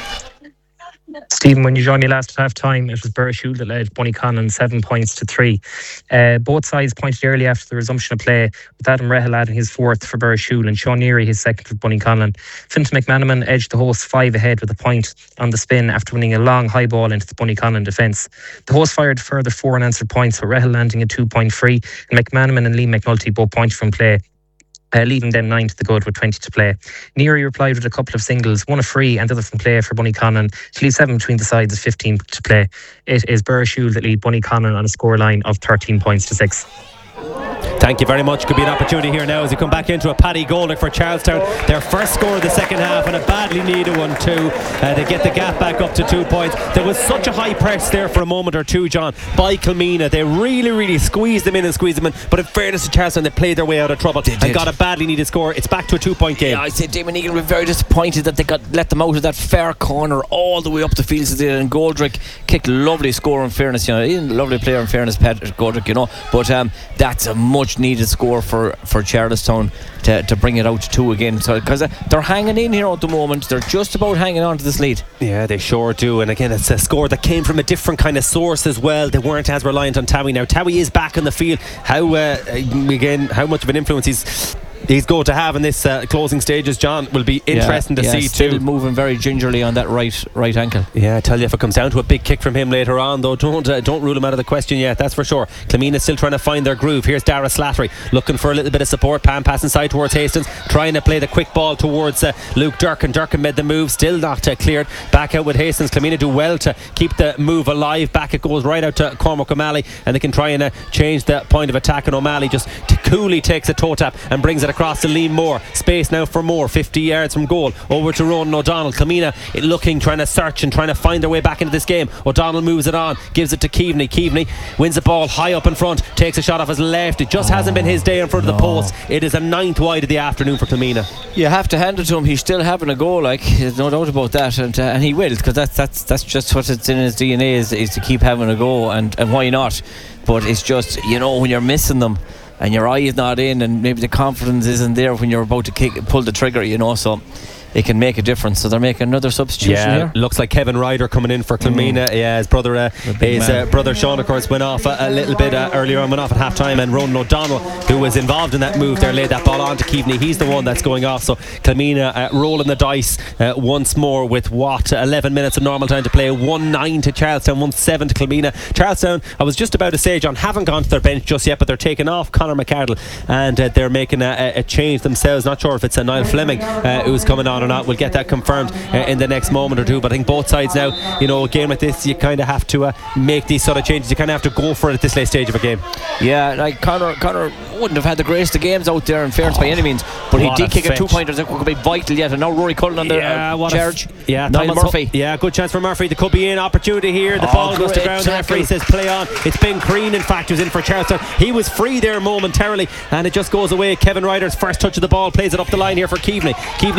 Stephen, when you joined me last half time, it was Burrishoole that led Bunnyconlon seven points to three. Uh, both sides pointed early after the resumption of play, with Adam Rehel adding his fourth for Burrishoole and Sean Neary his second for Bunnyconlon. Fintan McManaman edged the hosts five ahead with a point on the spin after winning a long high ball into the Bunnyconlon defence. The hosts fired further four unanswered points, with Rehel landing a two point free, and McManaman and Liam McNulty both pointed from play. Uh, leaving them nine to the good with twenty to play. Neary replied with a couple of singles, one a free and the other from play for Bunnyconlon to leave seven between the sides with fifteen to play. It is Burrishoole that lead Bunnyconlon on a scoreline of thirteen points to six. Thank you very much. Could be an opportunity here now as we come back into a Paddy Goldick for Charlestown. Their first score of the second half, and a badly needed one too. Uh, they get the gap back up to two points. There was such a high press there for a moment or two, John, by Kilmena. They really, really squeezed them in and squeezed them in. But in fairness to Charlestown, they played their way out of trouble and got a badly needed score. It's back to a two-point game. Yeah, I said Damon Egan were very disappointed that they got let them out of that far corner all the way up the field. And Goldrick kicked a lovely score, in fairness. You know, he's a lovely player, in fairness, Patrick Goldrick, you know. But um, that's a much needed score for, for Charlestown to, to bring it out to two again. So because they're hanging in here at the moment, they're just about hanging on to this lead. Yeah, they sure do. And again, it's a score that came from a different kind of source as well. They weren't as reliant on Towie. Now Towie is back on the field. How uh, again, how much of an influence he's he's going to have in this uh, closing stages, John, will be interesting yeah, to yeah, see still too. Moving very gingerly on that right right ankle. Yeah, I tell you, if it comes down to a big kick from him later on, though, don't uh, don't rule him out of the question yet, that's for sure. Kilmena still trying to find their groove. Here's Dara Slattery looking for a little bit of support. Pam passing side towards Hastings, trying to play the quick ball towards uh, Luke Durkin. Durkin made the move, still not uh, cleared. Back out with Hastings. Kilmena do well to keep the move alive. Back it goes right out to Cormac O'Malley, and they can try and uh, change the point of attack, and O'Malley just t- coolly takes a toe tap and brings it across to Liam Moore. Space now for Moore, fifty yards from goal, over to Ronan O'Donnell. Kilmena looking, trying to search and trying to find their way back into this game. O'Donnell moves it on, gives it to Keaveney. Keaveney wins the ball high up in front, takes a shot off his left. It just oh, hasn't been his day in front no. of the post. It is a ninth wide of the afternoon for Kilmena. You have to hand it to him. He's still having a go, like, there's no doubt about that, and uh, and he will, because that's that's that's just what it's in his D N A, is, is to keep having a go, and, and why not? But it's just, you know, when you're missing them and your eye is not in, and maybe the confidence isn't there when you're about to kick, pull the trigger, you know, so it can make a difference. So they're making another substitution yeah, here. Looks like Kevin Ryder coming in for Kilmena. Mm. Yeah, his brother uh, his uh, brother Sean, of course, went off a, a little bit uh, earlier on, went off at half time, and Ronan O'Donnell, who was involved in that move there, laid that ball on to Keaveney. He's the one that's going off. So Kilmena uh, rolling the dice uh, once more with what, eleven minutes of normal time to play. one nine to Charlestown, one seven to Kilmena. Charlestown, I was just about to say, John, haven't gone to their bench just yet, but they're taking off Conor McArdle, and uh, they're making a, a change themselves. Not sure if it's a Niall Fleming uh, who's coming on or not. We'll get that confirmed uh, in the next moment or two, but I think both sides now, you know, a game like this, you kind of have to uh, make these sort of changes. You kind of have to go for it at this late stage of a game. Yeah, like Conor Conor wouldn't have had the greatest of games out there, in fairness, oh, by any means, but he did a kick fetch. a two-pointer that could be vital yet, and now Rory Cullen on the yeah, uh, charge. F- yeah, Niall Murphy. Ho- yeah, good chance for Murphy. There could be an opportunity here. The oh, ball goes to ground. The referee says play on. It's Ben Crean, in fact, who's in for Charlestown. He was free there momentarily, and it just goes away. Kevin Ryder's first touch of the ball, plays it up the line here for Keaveney. Keaveney wins it out in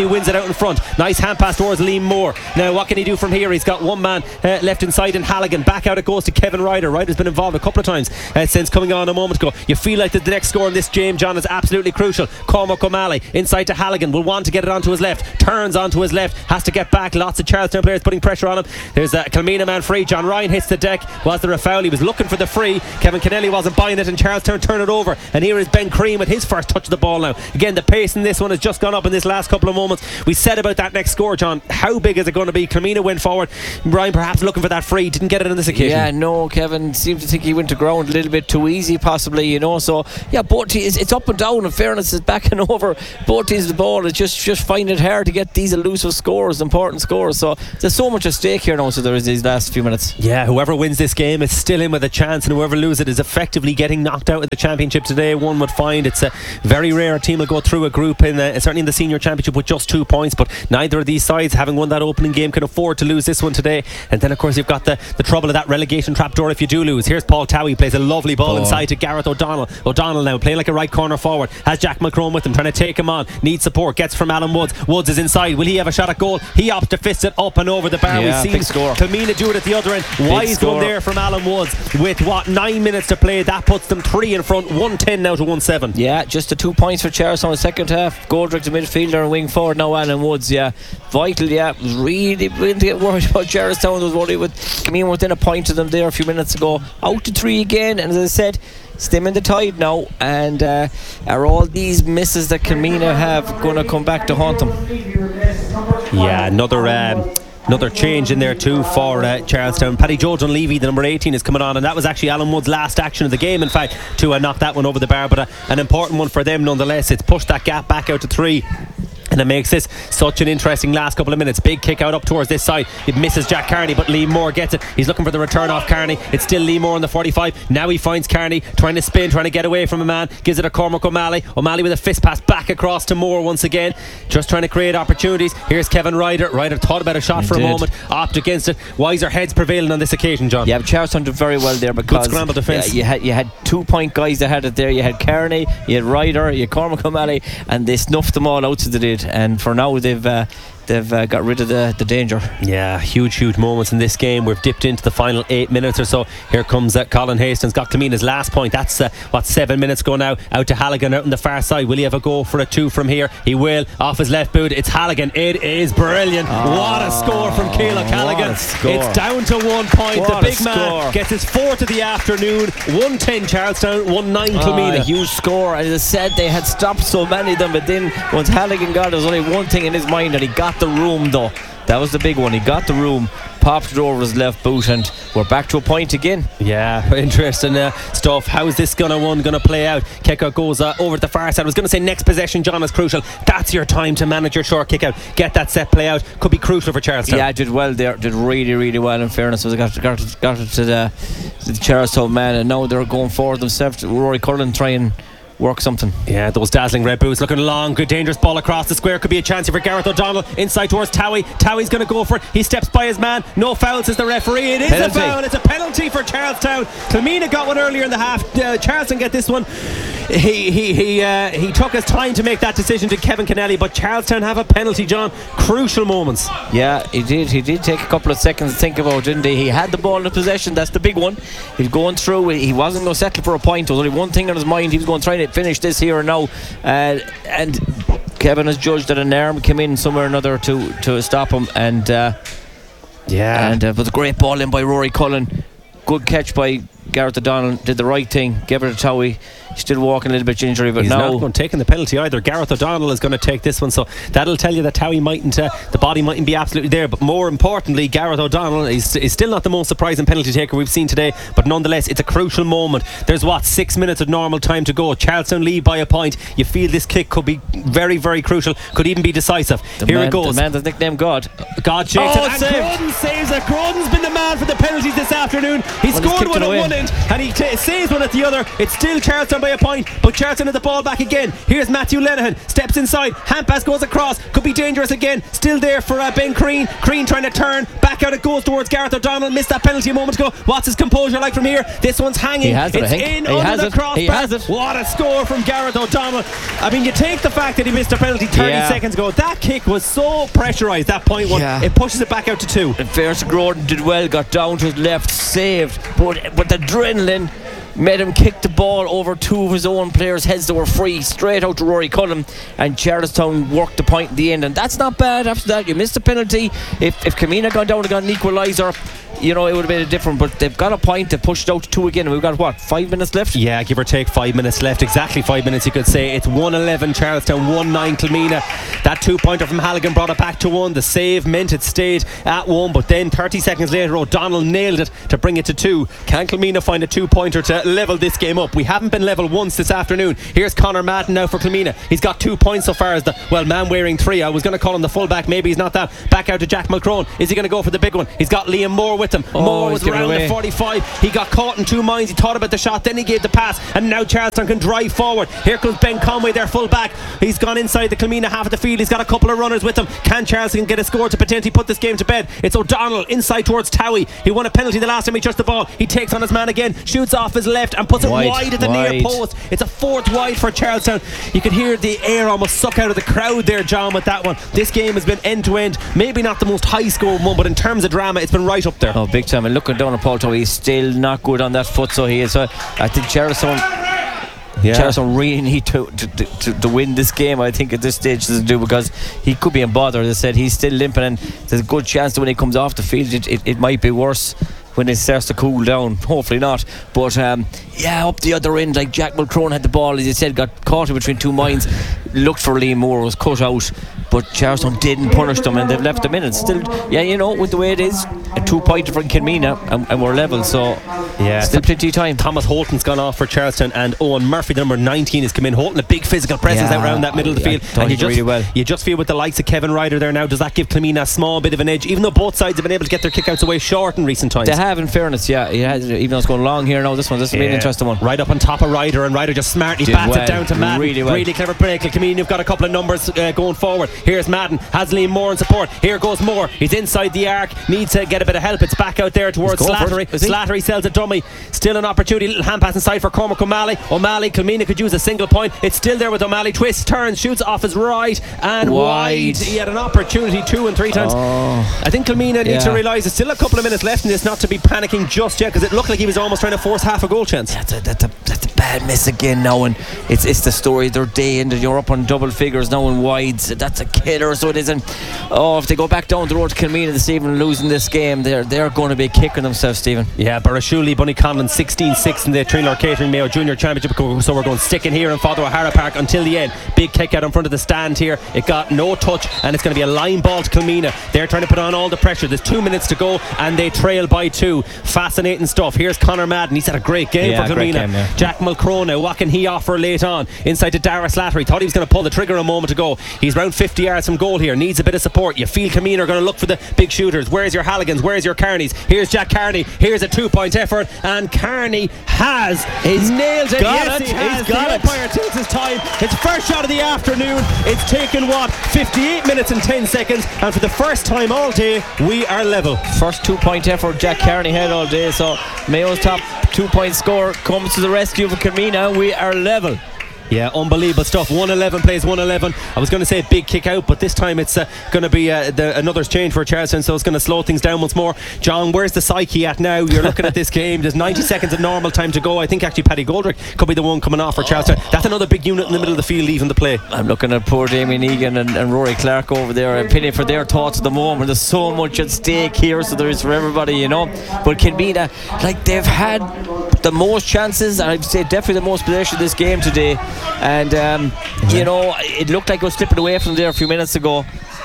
in front. Nice hand pass towards Liam Moore. Now what can he do from here? He's got one man uh, left inside in Halligan. Back out it goes to Kevin Ryder. Ryder's been involved a couple of times uh, since coming on a moment ago. You feel like the, the next score in this game, John, is absolutely crucial. Cormac O'Malley inside to Halligan, will want to get it onto his left, turns onto his left, has to get back. Lots of Charlestown players putting pressure on him. There's a Kilmena man free. John Ryan hits the deck. Was there a foul? He was looking for the free. Kevin Kennelly wasn't buying it, and Charlestown turn it over. And here is Ben Crean with his first touch of the ball now. Again, the pace in this one has just gone up in this last couple of moments. We said about that next score, John, how big is it going to be? Kilmena went forward. Ryan perhaps looking for that free, didn't get it on this occasion. Yeah, no, Kevin seemed to think he went to ground a little bit too easy possibly, you know. So yeah, both teams, it's up and down. In fairness, it's back and over both teams the ball. It's just just finding it hard to get these elusive scores, important scores. So there's so much at stake here now, so there is these last few minutes. Yeah, whoever wins this game is still in with a chance, and whoever loses it is effectively getting knocked out of the championship today. One would find it's a very rare team will go through a group in the, certainly in the senior championship with just two points, but neither of these sides, having won that opening game, can afford to lose this one today. And then of course you've got the, the trouble of that relegation trapdoor if you do lose. Here's Paul Towie, plays a lovely ball oh. inside to Gareth O'Donnell. O'Donnell now playing like a right corner forward, has Jack McCrone with him, trying to take him on, needs support, gets from Alan Woods. Woods is inside, will he have a shot at goal? He opts to fist it up and over the bar. Yeah, We've seen Kilmena do it at the other end. Wise one there from Alan Woods with what, nine minutes to play. That puts them three in front, one ten now to one seven. Yeah, just the two points for Charlestown in the second half. Goldrick, the midfielder, and wing forward now Alan Woods. Yeah, vital. Yeah, really didn't get worried about Charlestown. Was worried with Kilmena within a point of them there a few minutes ago. Out to three again, and as I said, stemming the tide now. And uh, are all these misses that Kilmena have going to come back to haunt them? Yeah, another um, another change in there too for uh, Charlestown. Paddy Joe Dunleavy, the number eighteen, is coming on, and that was actually Alan Wood's last action of the game, in fact, to uh, knock that one over the bar, but uh, an important one for them nonetheless. It's pushed that gap back out to three, and it makes this such an interesting last couple of minutes. Big kick out up towards this side. It misses Jack Carney, but Lee Moore gets it. He's looking for the return off Carney. It's still Lee Moore in the forty-five. Now he finds Carney trying to spin, trying to get away from a man. Gives it a Cormac O'Malley. O'Malley with a fist pass back across to Moore once again, just trying to create opportunities. Here's Kevin Ryder. Ryder thought about a shot he for did. a moment, opted against it. Wiser heads prevailing on this occasion, John. Yeah, but Charlestown did very well there because good scramble defence. Yeah, you had you had two point guys that had it there. You had Carney, you had Ryder, you had Cormac O'Malley, and they snuffed them all out, so they did. And for now they've uh, they've uh, got rid of the, the danger. Yeah, huge huge moments in this game. We've dipped into the final eight minutes or so. Here comes uh, Colin Hastings, got Kilmena's last point. That's uh, what, seven minutes ago now. Out to Halligan out on the far side. Will he have a go for a two from here? He will. Off his left boot, it's Halligan. It is brilliant. Oh, what a score from Keelock Halligan. It's down to one point. What the big man gets his fourth of the afternoon. one ten Charlestown, one nine Kilmena. Oh, huge score. And as I said, they had stopped so many of them, but then once Halligan got it, there was only one thing in his mind, and he got the room though. That was the big one. He got the room, popped it over his left boot, and we're back to a point again. Yeah, interesting uh, stuff. How's this gonna one gonna play out? Kick out goes uh, over to the far side. I was gonna say next possession, John, is crucial. That's your time to manage your short kick out, get that set play out. Could be crucial for Charlestown. Yeah, did well there, did really really well in fairness. So they got, got, got it to the, to the Charlestown man, and now they're going forward themselves. Rory Cullen trying work something. Yeah, those dazzling red boots looking long. Good dangerous ball across the square. Could be a chance here for Gareth O'Donnell. Inside towards Towie. Towie's going to go for it. He steps by his man. No foul, says the referee. It is penalty. a foul. It's a penalty for Charlestown. Kilmena got one earlier in the half. uh, Charlestown get this one. He he he uh, he took his time to make that decision to Kevin Kennelly, but Charlestown have a penalty, John. Crucial moments. Yeah, he did. He did take a couple of seconds to think about, didn't he? He had the ball in possession. That's the big one. He's going through. He wasn't going to settle for a point. There was only one thing on his mind. He was going to try to finish this here and now. Uh, and Kevin has judged that an arm came in somewhere or another to to stop him. And uh, yeah, and uh, but a great ball in by Rory Cullen. Good catch by Gareth O'Donnell. Did the right thing. Gave it to Towie. Still walking a little bit gingery, but he's now not going to take the penalty either. Gareth O'Donnell is going to take this one, so that'll tell you that Towie mightn't uh, the body mightn't be absolutely there, but more importantly, Gareth O'Donnell is, is still not the most surprising penalty taker we've seen today, but nonetheless it's a crucial moment. There's what, six minutes of normal time to go. Charlestown lead by a point. You feel this kick could be very very crucial, could even be decisive. The here man, it goes. The man that's nicknamed God. God shakes oh, it, and saved. Cruden saves it. Cruden's been the man for the penalties this afternoon. He well, scored one at one end and he t- saves one at the other. It's still Charlestown down by a point, but Charlton had the ball back again. Here's Matthew Lenihan, steps inside, hand pass goes across, could be dangerous again, still there for uh, Ben Crean. Crean trying to turn, back out it goes towards Gareth O'Donnell, missed that penalty a moment ago. What's his composure like from here? This one's hanging, he has it, it's I think. in he under has the it. crossbar. He has it. What a score from Gareth O'Donnell. I mean, you take the fact that he missed a penalty thirty yeah. seconds ago, that kick was so pressurised, that point one, yeah. it pushes it back out to two. And Ferris Gordon did well, got down to his left, saved, but, but the adrenaline made him kick the ball over two of his own players' heads that were free, straight out to Rory Cullen, and Charlestown worked the point in the end, and that's not bad. After that, you missed a penalty. If if Camina had gone down and got an equaliser, you know, it would have been a different, but they've got a point, they've pushed it out to two again, and we've got what, five minutes left? Yeah, give or take five minutes left, exactly five minutes you could say. It's one eleven Charlestown, one nine Kilmina. That two pointer from Halligan brought it back to one. The save meant it stayed at one, but then thirty seconds later O'Donnell nailed it to bring it to two. Can Kilmina find a two pointer to level this game up? We haven't been level once this afternoon. Here's Conor Madden now for Kilmina. He's got two points so far as the, well, man wearing three. I was going to call him the fullback, maybe he's not that. Back out to Jack Mulcrone. Is he going to go for the big one? He's got Liam Moore with him. Oh, Moore was around the forty-five. He got caught in two minds. He thought about the shot, then he gave the pass, and now Charlestown can drive forward. Here comes Ben Conway, their full back. He's gone inside the Kilmina half of the field. He's got a couple of runners with him. Can Charlestown get a score to potentially put this game to bed? It's O'Donnell inside towards Towie. He won a penalty the last time he touched the ball. He takes on his man again, shoots off his left and puts it wide, wide at the wide. near post. It's a fourth wide for Charlestown. You could hear the air almost suck out of the crowd there, John, with that one. This game has been end to end. Maybe not the most high score one, but in terms of drama, it's been right up there. Oh, big time. And looking down at Paul Towie, he's still not good on that foot, so he is. Uh, I think Charlestown Yeah. Charlestown really need to, to, to, to win this game, I think, at this stage to do, because he could be in bother. As I said, he's still limping, and there's a good chance that when he comes off the field it, it, it might be worse when it starts to cool down. Hopefully not, but um, yeah, up the other end, like Jack Mulcrone had the ball, as you said, got caught in between two minds, looked for Liam Moore, was cut out, but Charlestown didn't punish them and they've left them in. It's still, yeah, you know, with the way it is, a two pointer from Kilmina, and, and we're level, so yeah, still plenty of time. Thomas Holton's gone off for Charlestown, and Owen Murphy, the number nineteen, has come in. Holton, a big physical presence yeah, out around that middle of the field, and you just, really well. you just feel with the likes of Kevin Ryder there now, does that give Kilmina a small bit of an edge, even though both sides have been able to get their kickouts away short in recent times? They have, in fairness, yeah, it has, even though it's going long here now. This one, this will yeah. be an interesting one. Right up on top of Ryder, and Ryder just smartly Did bats well. it down to Madden. Really, well. really clever break. Kilmina have got a couple of numbers uh, going forward. Here's Madden, has Liam Moore in support. Here goes Moore, he's inside the arc, needs to get a bit of help. It's back out there towards Slattery. Slattery sells a dummy, still an opportunity, little hand pass inside for Cormac O'Malley. O'Malley, Kilmina could use a single point. It's still there with O'Malley, twists, turns, shoots off his right and wide, wide. He had an opportunity two and three times. oh. I think Kilmina yeah. need to realise there's still a couple of minutes left in this, not to be panicking just yet, because it looked like he was almost trying to force half a goal chance. That's a, that's a, that's a bad miss again now, and it's it's the story of their day, and you're up on double figures now in wides. That's a killer, so it isn't. Oh, if they go back down the road to Kilmina this evening losing this game, they're they're going to be kicking themselves, Stephen. Yeah, Burrashuli, Bunny Conlon sixteen six in the Trinlor Catering Mayo Junior Championship, so we're going sticking here in Father O'Hara Park until the end. Big kick out in front of the stand here, it got no touch, and it's going to be a line ball to Kilmina. They're trying to put on all the pressure. There's two minutes to go and they trail by two. Fascinating stuff. Here's Conor Madden, he's had a great game yeah, for Kilmina. Game, yeah. Jack Mulcrone, what can he offer late on? Inside to Dara Slattery, thought he was going to pull the trigger a moment ago. He's around fifty yards from goal here, needs a bit of support. You feel Kilmina are going to look for the big shooters. Where's your Halligans? Where's your Carneys? Here's Jack Carney, here's a two point effort, and Carney has he's nailed it. got yes, it. he has. He's got the it. umpire takes his time. It's first shot of the afternoon. It's taken what, fifty-eight minutes and ten seconds, and for the first time all day we are level. First two point effort Jack Carney had all day, so Mayo's top two point score comes to the rescue for Kilmina. We are level. Yeah, unbelievable stuff. one eleven plays one eleven. I was going to say big kick out, but this time it's uh, going to be uh, the, another change for Charlestown, so it's going to slow things down once more. John, where's the psyche at now? You're looking at this game. There's ninety seconds of normal time to go. I think actually Paddy Goldrick could be the one coming off for Charlestown. That's another big unit in the middle of the field leaving the play. I'm looking at poor Damien Egan and, and Rory Clark over there. I'm pinning for their thoughts at the moment. There's so much at stake here, so there is for everybody, you know. But Kilmina, like, they've had the most chances, and I'd say definitely the most possession of this game today, and um, yeah. you know, it looked like it was slipping away from there a few minutes ago, but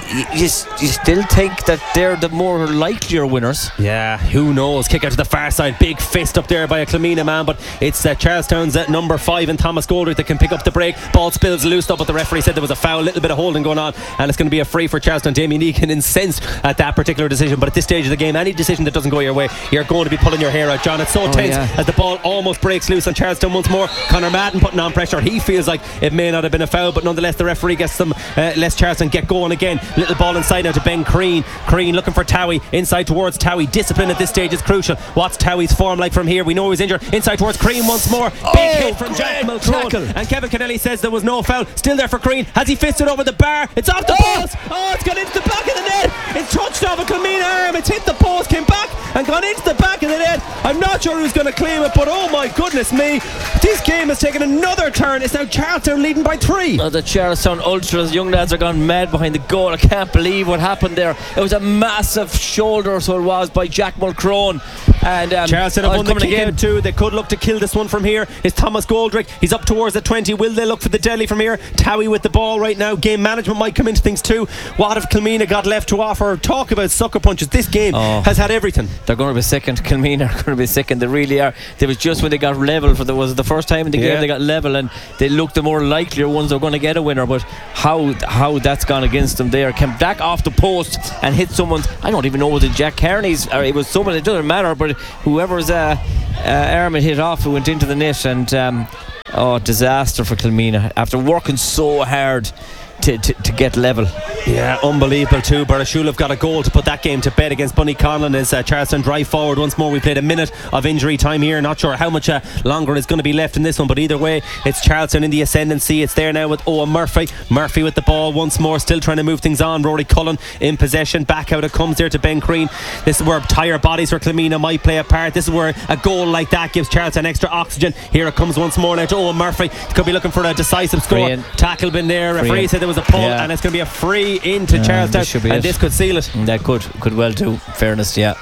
you, you still think that they're the more likelier winners. Yeah, who knows? Kick out to the far side, big fist up there by a Clomina man, but it's uh, Charlestown's at number five and Thomas Goldrick that can pick up the break. Ball spills loose up, but the referee said there was a foul, a little bit of holding going on, and it's going to be a free for Charlestown. Damien Egan incensed at that particular decision, but at this stage of the game, any decision that doesn't go your way, you're going to be pulling your hair out, John. It's so oh, tense yeah. as the ball almost breaks loose on Charlestown once more. Conor Madden putting on pressure. He feels like it may not have been a foul, but nonetheless the referee gets them, uh, lets Charlestown get going again. Little ball inside now to Ben Crean. Crean looking for Towie, inside towards Towie. Discipline at this stage is crucial. What's Towie's form like from here? We know he's injured. Inside towards Crean once more. Big oh, hit from Jack Mulcrone, and Kevin Kennelly says there was no foul. Still there for Crean. Has he fisted over the bar? It's off the oh. post. Oh, it's gone into the back of the net. It's touched off a Clomina arm. It's hit the post, came back and gone into the back of the net. I'm not sure who's going to claim it, but oh my goodness me, this game has taken another turn. It's now Charlestown leading by three. Oh, the Charlestown Ultras, young lads, are gone mad behind the goal. I can't believe what happened there. It was a massive shoulder, so it was, by Jack Mulcrone. And um, Charlestown have oh, won the kick again. out too. They could look to kill this one from here. It's Thomas Goldrick. He's up towards the twenty. Will they look for the deadly from here? Towie with the ball right now. Game management might come into things too. What if Clomina got left to offer? Talk about sucker punches. This game oh, has had everything. They're going to be second. Clomina are going to be second. They really are. They was just when they got level for the was it the first time in the yeah. game they got level, and they looked the more likelier ones are going to get a winner. But how how that's gone against them there. Came back off the post and hit someone's. I don't even know was it Jack Kearney's or it was someone. It doesn't matter. But whoever's uh, uh, arm it hit off, who went into the net, and um, oh, disaster for Clomina after working so hard to, to, to get level. Yeah, unbelievable too. Burrashul have got a goal to put that game to bed against Bunny Conlon as uh, Charlestown drive forward once more. We played a minute of injury time here. Not sure how much uh, longer is going to be left in this one, but either way it's Charlestown in the ascendancy. It's there now with Owen Murphy. Murphy with the ball once more, still trying to move things on. Rory Cullen in possession. Back out it comes there to Ben Crean. This is where tire bodies for Clomina might play a part. This is where a goal like that gives Charlestown extra oxygen. Here it comes once more now to Owen Murphy. Could be looking for a decisive score. Tackle been there. Referee said there was a pull, yeah. and it's going to be a free into yeah, Charlestown, this and it. this could seal it. That could could well do. Fairness, yeah.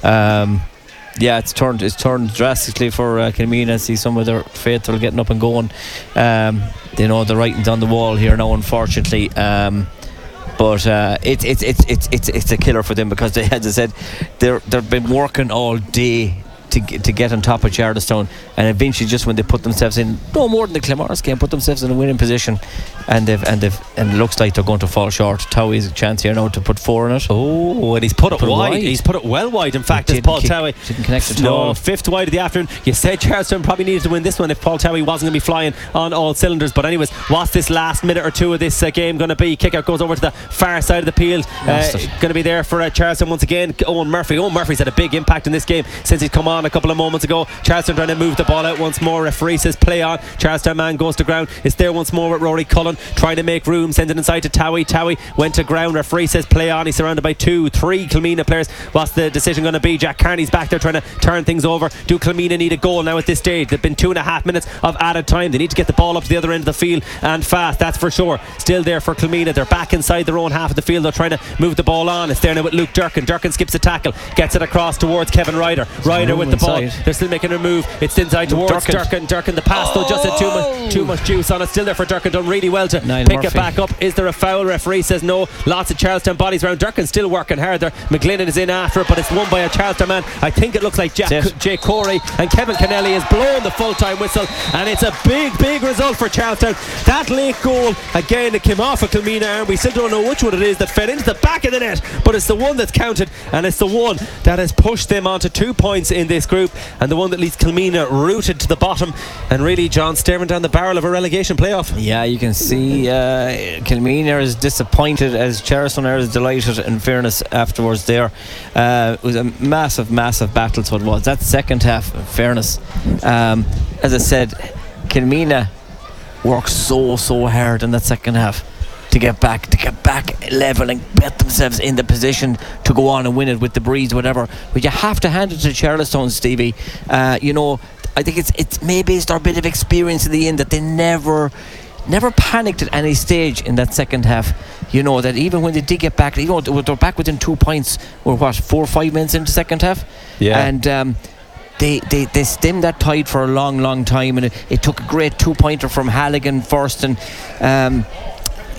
Um, yeah, it's turned it's turned drastically for uh, Clomina. See some of their faithful getting up and going. Um, they know the writing's on the wall here now, unfortunately. Um, but uh, it's it's it's it's it's it's a killer for them because they, as I said, they're they've been working all day to get, to get on top of Charlestown, and eventually just when they put themselves in no more than the Clamars game, put themselves in a winning position, and they've and they've and it looks like they're going to fall short. Towie's a chance here now to put four in it. Oh, and he's put it put wide. wide He's put it well wide. In fact, as Paul kick, Towie didn't connect at no, all. Fifth wide of the afternoon. You said Charlestown probably needed to win this one if Paul Towie wasn't going to be flying on all cylinders. But anyways, what's this last minute or two of this uh, game going to be? Kick out goes over to the far side of the field. Uh, going to be there for uh, Charlestown once again. Owen Murphy. Owen Murphy's had a big impact in this game since he's come on a couple of moments ago. Charlestown trying to move the ball out once more. Referee says play on. Charlestown man goes to ground. It's there once more with Rory Cullen trying to make room, send it inside to Towie. Towie went to ground. Referee says play on. He's surrounded by two, three Clomina players. What's the decision going to be? Jack Carney's back there trying to turn things over. Do Clomina need a goal now at this stage? They've been two and a half minutes of added time. They need to get the ball up to the other end of the field and fast, that's for sure. Still there for Clomina. They're back inside their own half of the field. They're trying to move the ball on. It's there now with Luke Durkin. Durkin skips a tackle, gets it across towards Kevin Ryder. Ryder with the ball. They're still making a move. It's inside towards Durkin. Durkin. Durkin the pass though just had too much too much juice on it. Still there for Durkin. Done really well to Niall pick Murphy. it back up. Is there a foul? Referee says no. Lots of Charlestown bodies around. Durkin still working hard there. McGlinnan is in after it, but it's won by a Charlestown man. I think it looks like Jack, Jay Corey, and Kevin Kennelly has blown the full time whistle, and it's a big big result for Charlestown. That late goal again, it came off of Clomina arm. We still don't know which one it is that fed into the back of the net, but it's the one that's counted, and it's the one that has pushed them onto two points in this group, and the one that leaves Clomina rooted to the bottom, and really John staring down the barrel of a relegation playoff. Yeah, you can see uh, Clomina is disappointed as Charlestown is delighted, in fairness, afterwards there. Uh, it was a massive massive battle, so it was that second half, in fairness. Um, as I said, Clomina worked so so hard in that second half to get back to get back level and get themselves in the position to go on and win it with the breeze, whatever. But you have to hand it to Charlestown, Stevie. Uh, you know, I think it's it's maybe it's their bit of experience in the end that they never never panicked at any stage in that second half. You know, that even when they did get back, you know, they're back within two points, or what, four or five minutes into the second half. Yeah. And um, They, they they stemmed that tide for a long long time, and it, it took a great two pointer from Halligan first, and um,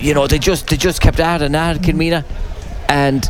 you know, they just they just kept at and at Kilmina, and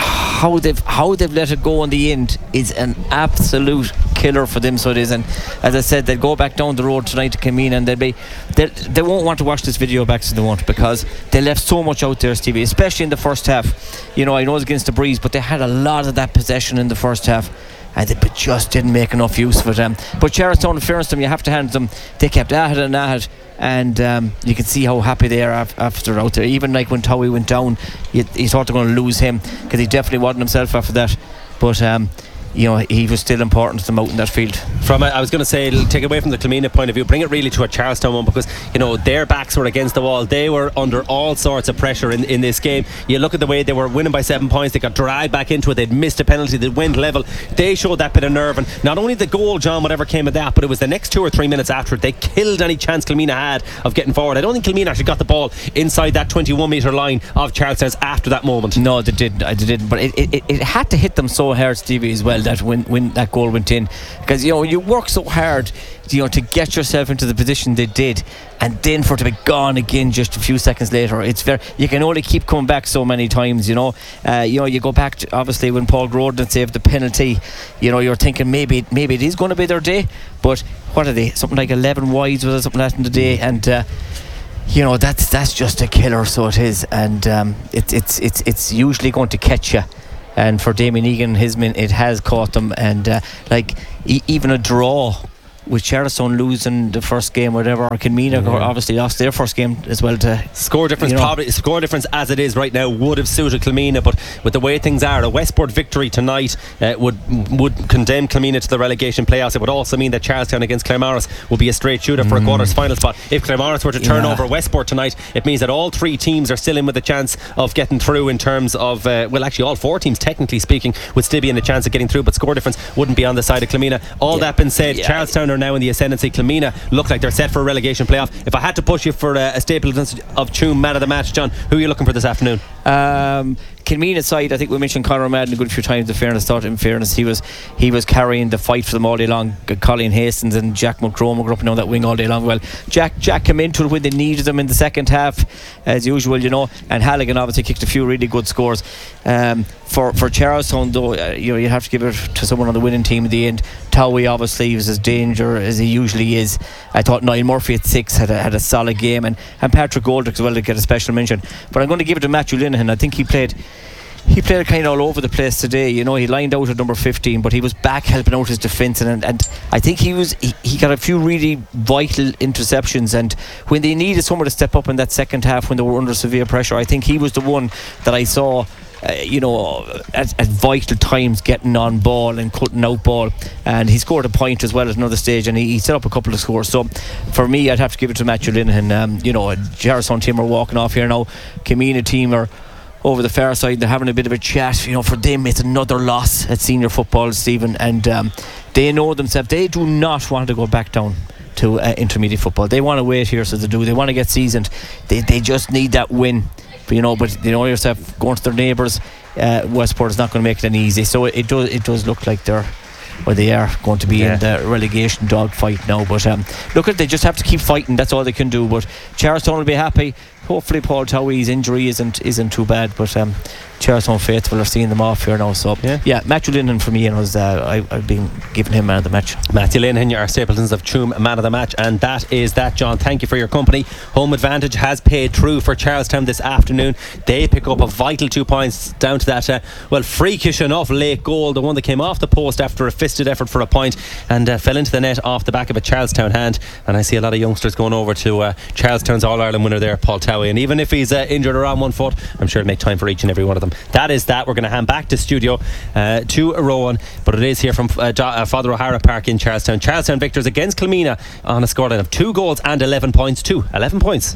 how they've how they've let it go in the end is an absolute killer for them. So it is, and as I said, they'll go back down the road tonight to Kilmina, and they'll be they they won't want to watch this video back, so they won't, because they left so much out there, Stevie, especially in the first half. You know, I know it's against the Breeze, but they had a lot of that possession in the first half, and they just didn't make enough use of it. Um, but Charlestown, in fairness to them, you have to hand them, they kept at it and at it, and um, you can see how happy they are af- after out there. Even like when Towie went down, you, you thought they were going to lose him, because he definitely wasn't himself after that. But um, you know, he was still important to them out in that field. From a, I was going to say, take away from the Kilmina point of view, bring it really to a Charlestown one, because you know their backs were against the wall. They were under all sorts of pressure in, in this game. You look at the way they were winning by seven points. They got dragged back into it. They'd missed a penalty. They went level. They showed that bit of nerve, and not only the goal, John, whatever came of that, but it was the next two or three minutes after it. They killed any chance Kilmina had of getting forward. I don't think Kilmina actually got the ball inside that twenty-one metre line of Charlestown's after that moment. No, they didn't. They didn't. But it, it, it had to hit them so hard, Stevie, as well, that when when that goal went in, because you know you work so hard, you know, to get yourself into the position they did, and then for it to be gone again just a few seconds later, it's very, you can only keep coming back so many times. You know, uh, you know, you go back to, obviously, when Paul Grodin saved the penalty, you know, you're thinking maybe maybe it is going to be their day, but what are they? Something like eleven wides was something like that in the day, and. Uh, You know, that's that's just a killer, so it is, and um, it, it's it's it's usually going to catch you. And for Damien Egan and his men, it has caught them. And uh, like e- even a draw with Charlestown losing the first game, whatever, or Kilmina yeah. obviously lost their first game as well. To score difference, you know. probably score difference as it is right now would have suited Kilmina, but with the way things are, a Westport victory tonight uh, would would condemn Kilmina to the relegation playoffs. It would also mean that Charlestown against Claremorris will be a straight shooter for mm. a quarters final spot. If Claremorris were to turn yeah. over Westport tonight, it means that all three teams are still in with a chance of getting through. In terms of uh, well, actually all four teams, technically speaking, would still be in a chance of getting through, but score difference wouldn't be on the side of Kilmina. All yeah. that being said, yeah. Charlestown are now in the ascendancy. Kilmina look like they're set for a relegation playoff. If I had to push you for a, a staple of Tuam man of the match, John, who are you looking for this afternoon? Um, Kilmina side, I think we mentioned Conor Madden a good few times. In fairness, thought in fairness he was he was carrying the fight for them all day long. Colleen Hastings and Jack Mulchrome were up and down that wing all day long. Well, Jack Jack came into it when they needed him in the second half, as usual, you know. And Halligan obviously kicked a few really good scores. Um, for for Charlestown, though, uh, you know, you have to give it to someone on the winning team at the end. Towie obviously was as dangerous as he usually is. I thought Niall Murphy at six had a, had a solid game, and, and Patrick Goldrick as well to get a special mention. But I'm going to give it to Matthew Linehan. I think he played he played kind of all over the place today. You know, he lined out at number fifteen, but he was back helping out his defence, and, and I think he was he, he got a few really vital interceptions, and when they needed someone to step up in that second half when they were under severe pressure, I think he was the one that I saw Uh, you know, at, at vital times getting on ball and cutting out ball, and he scored a point as well at another stage, and he, he set up a couple of scores. So for me, I'd have to give it to Matthew Linehan. Um, you know, Charlestown team are walking off here now. Kilmina team are over the far side. They're having a bit of a chat. You know, for them it's another loss at senior football, Stephen, and um, they know themselves. They do not want to go back down to uh, intermediate football. They want to wait here, so they do. They want to get seasoned. They they just need that win. But, you know, but you know yourself, going to their neighbours, uh, Westport is not going to make it any easy. So it, it does it does look like they're, well, they are going to be yeah. in the relegation dogfight now. But um, look, at they just have to keep fighting. That's all they can do. But Charlestown will be happy. Hopefully Paul Towie's injury isn't isn't too bad. But um, Charlestown faithful are seeing them off here now. So yeah, yeah Matthew Linehan for me, and was uh, I, I've been giving him man of the match. Matthew Linehan, our Stapletons of Tuam man of the match, and that is that. John, thank you for your company. Home advantage has paid true for Charlestown this afternoon. They pick up a vital two points down to that uh, well, freakish enough late goal, the one that came off the post after a fisted effort for a point and uh, fell into the net off the back of a Charlestown hand. And I see a lot of youngsters going over to uh, Charlestown's All-Ireland winner there, Paul Towie, and even if he's uh, injured or on one foot, I'm sure he'll make time for each and every one of them. That is that. We're going to hand back to studio uh, to Rowan, but it is here from uh, uh, Father O'Hara Park in Charlestown. Charlestown victors against Kilmina on a scoreline of two goals and eleven points. Two eleven points.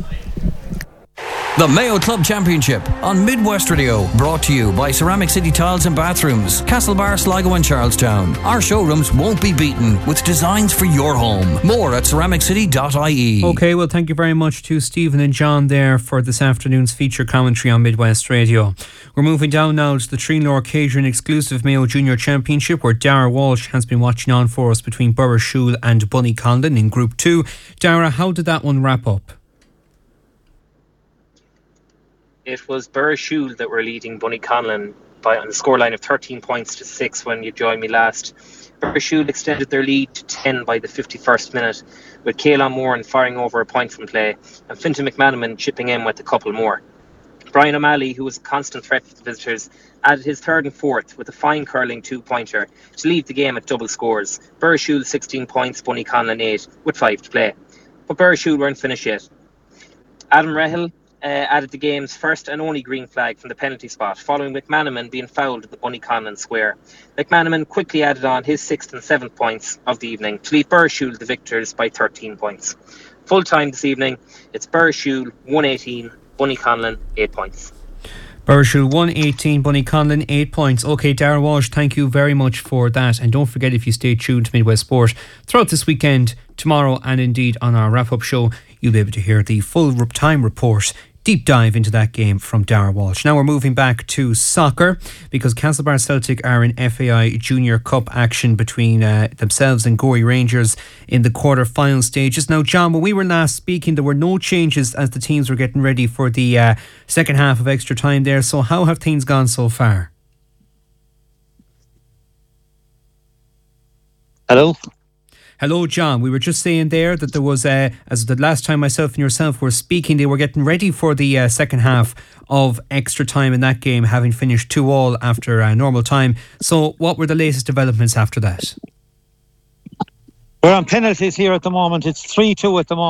The Mayo Club Championship on Midwest Radio, brought to you by Ceramic City Tiles and Bathrooms, Castlebar, Sligo and Charlestown. Our showrooms won't be beaten with designs for your home. More at ceramic city dot I E. OK, well, thank you very much to Stephen and John there for this afternoon's feature commentary on Midwest Radio. We're moving down now to the Treenlaw Catering exclusive Mayo Junior Championship, where Dara Walsh has been watching on for us between Burrishoole and Bunnyconlin in Group two. Dara, how did that one wrap up? It was Burrishoole that were leading Bunnyconlon by on the scoreline of thirteen points to six when you joined me last. Burrishoole extended their lead to ten by the fifty-first minute, with Caelan Moran firing over a point from play and Fintan McManaman chipping in with a couple more. Brian O'Malley, who was a constant threat for the visitors, added his third and fourth with a fine curling two-pointer to leave the game at double scores. Burrishoole sixteen points, Bunnyconlon eight, with five to play. But Burrishoole weren't finished yet. Adam Rehill Uh, added the game's first and only green flag from the penalty spot, following McManaman being fouled at the Bunnyconlon square. McManaman quickly added on his sixth and seventh points of the evening to leave Burrishoole the victors by thirteen points. Full time this evening, it's Burrishoole one eighteen, Bunnyconlon eight points. Burrishoole one eighteen, Bunnyconlon eight points. OK, Darren Walsh, thank you very much for that. And don't forget, if you stay tuned to Midwest Sport throughout this weekend, tomorrow, and indeed on our wrap-up show, you'll be able to hear the full time report, deep dive into that game from Darren Walsh. Now we're moving back to soccer, because Castlebar Celtic are in F A I Junior Cup action between uh, themselves and Gorey Rangers in the quarter-final stages. Now, John, when we were last speaking, there were no changes as the teams were getting ready for the uh, second half of extra time there. So how have things gone so far? Hello? Hello, John. We were just saying there that there was, uh, as the last time myself and yourself were speaking, they were getting ready for the uh, second half of extra time in that game, having finished two all after uh, normal time. So what were the latest developments after that? We're on penalties here at the moment. It's three two at the moment.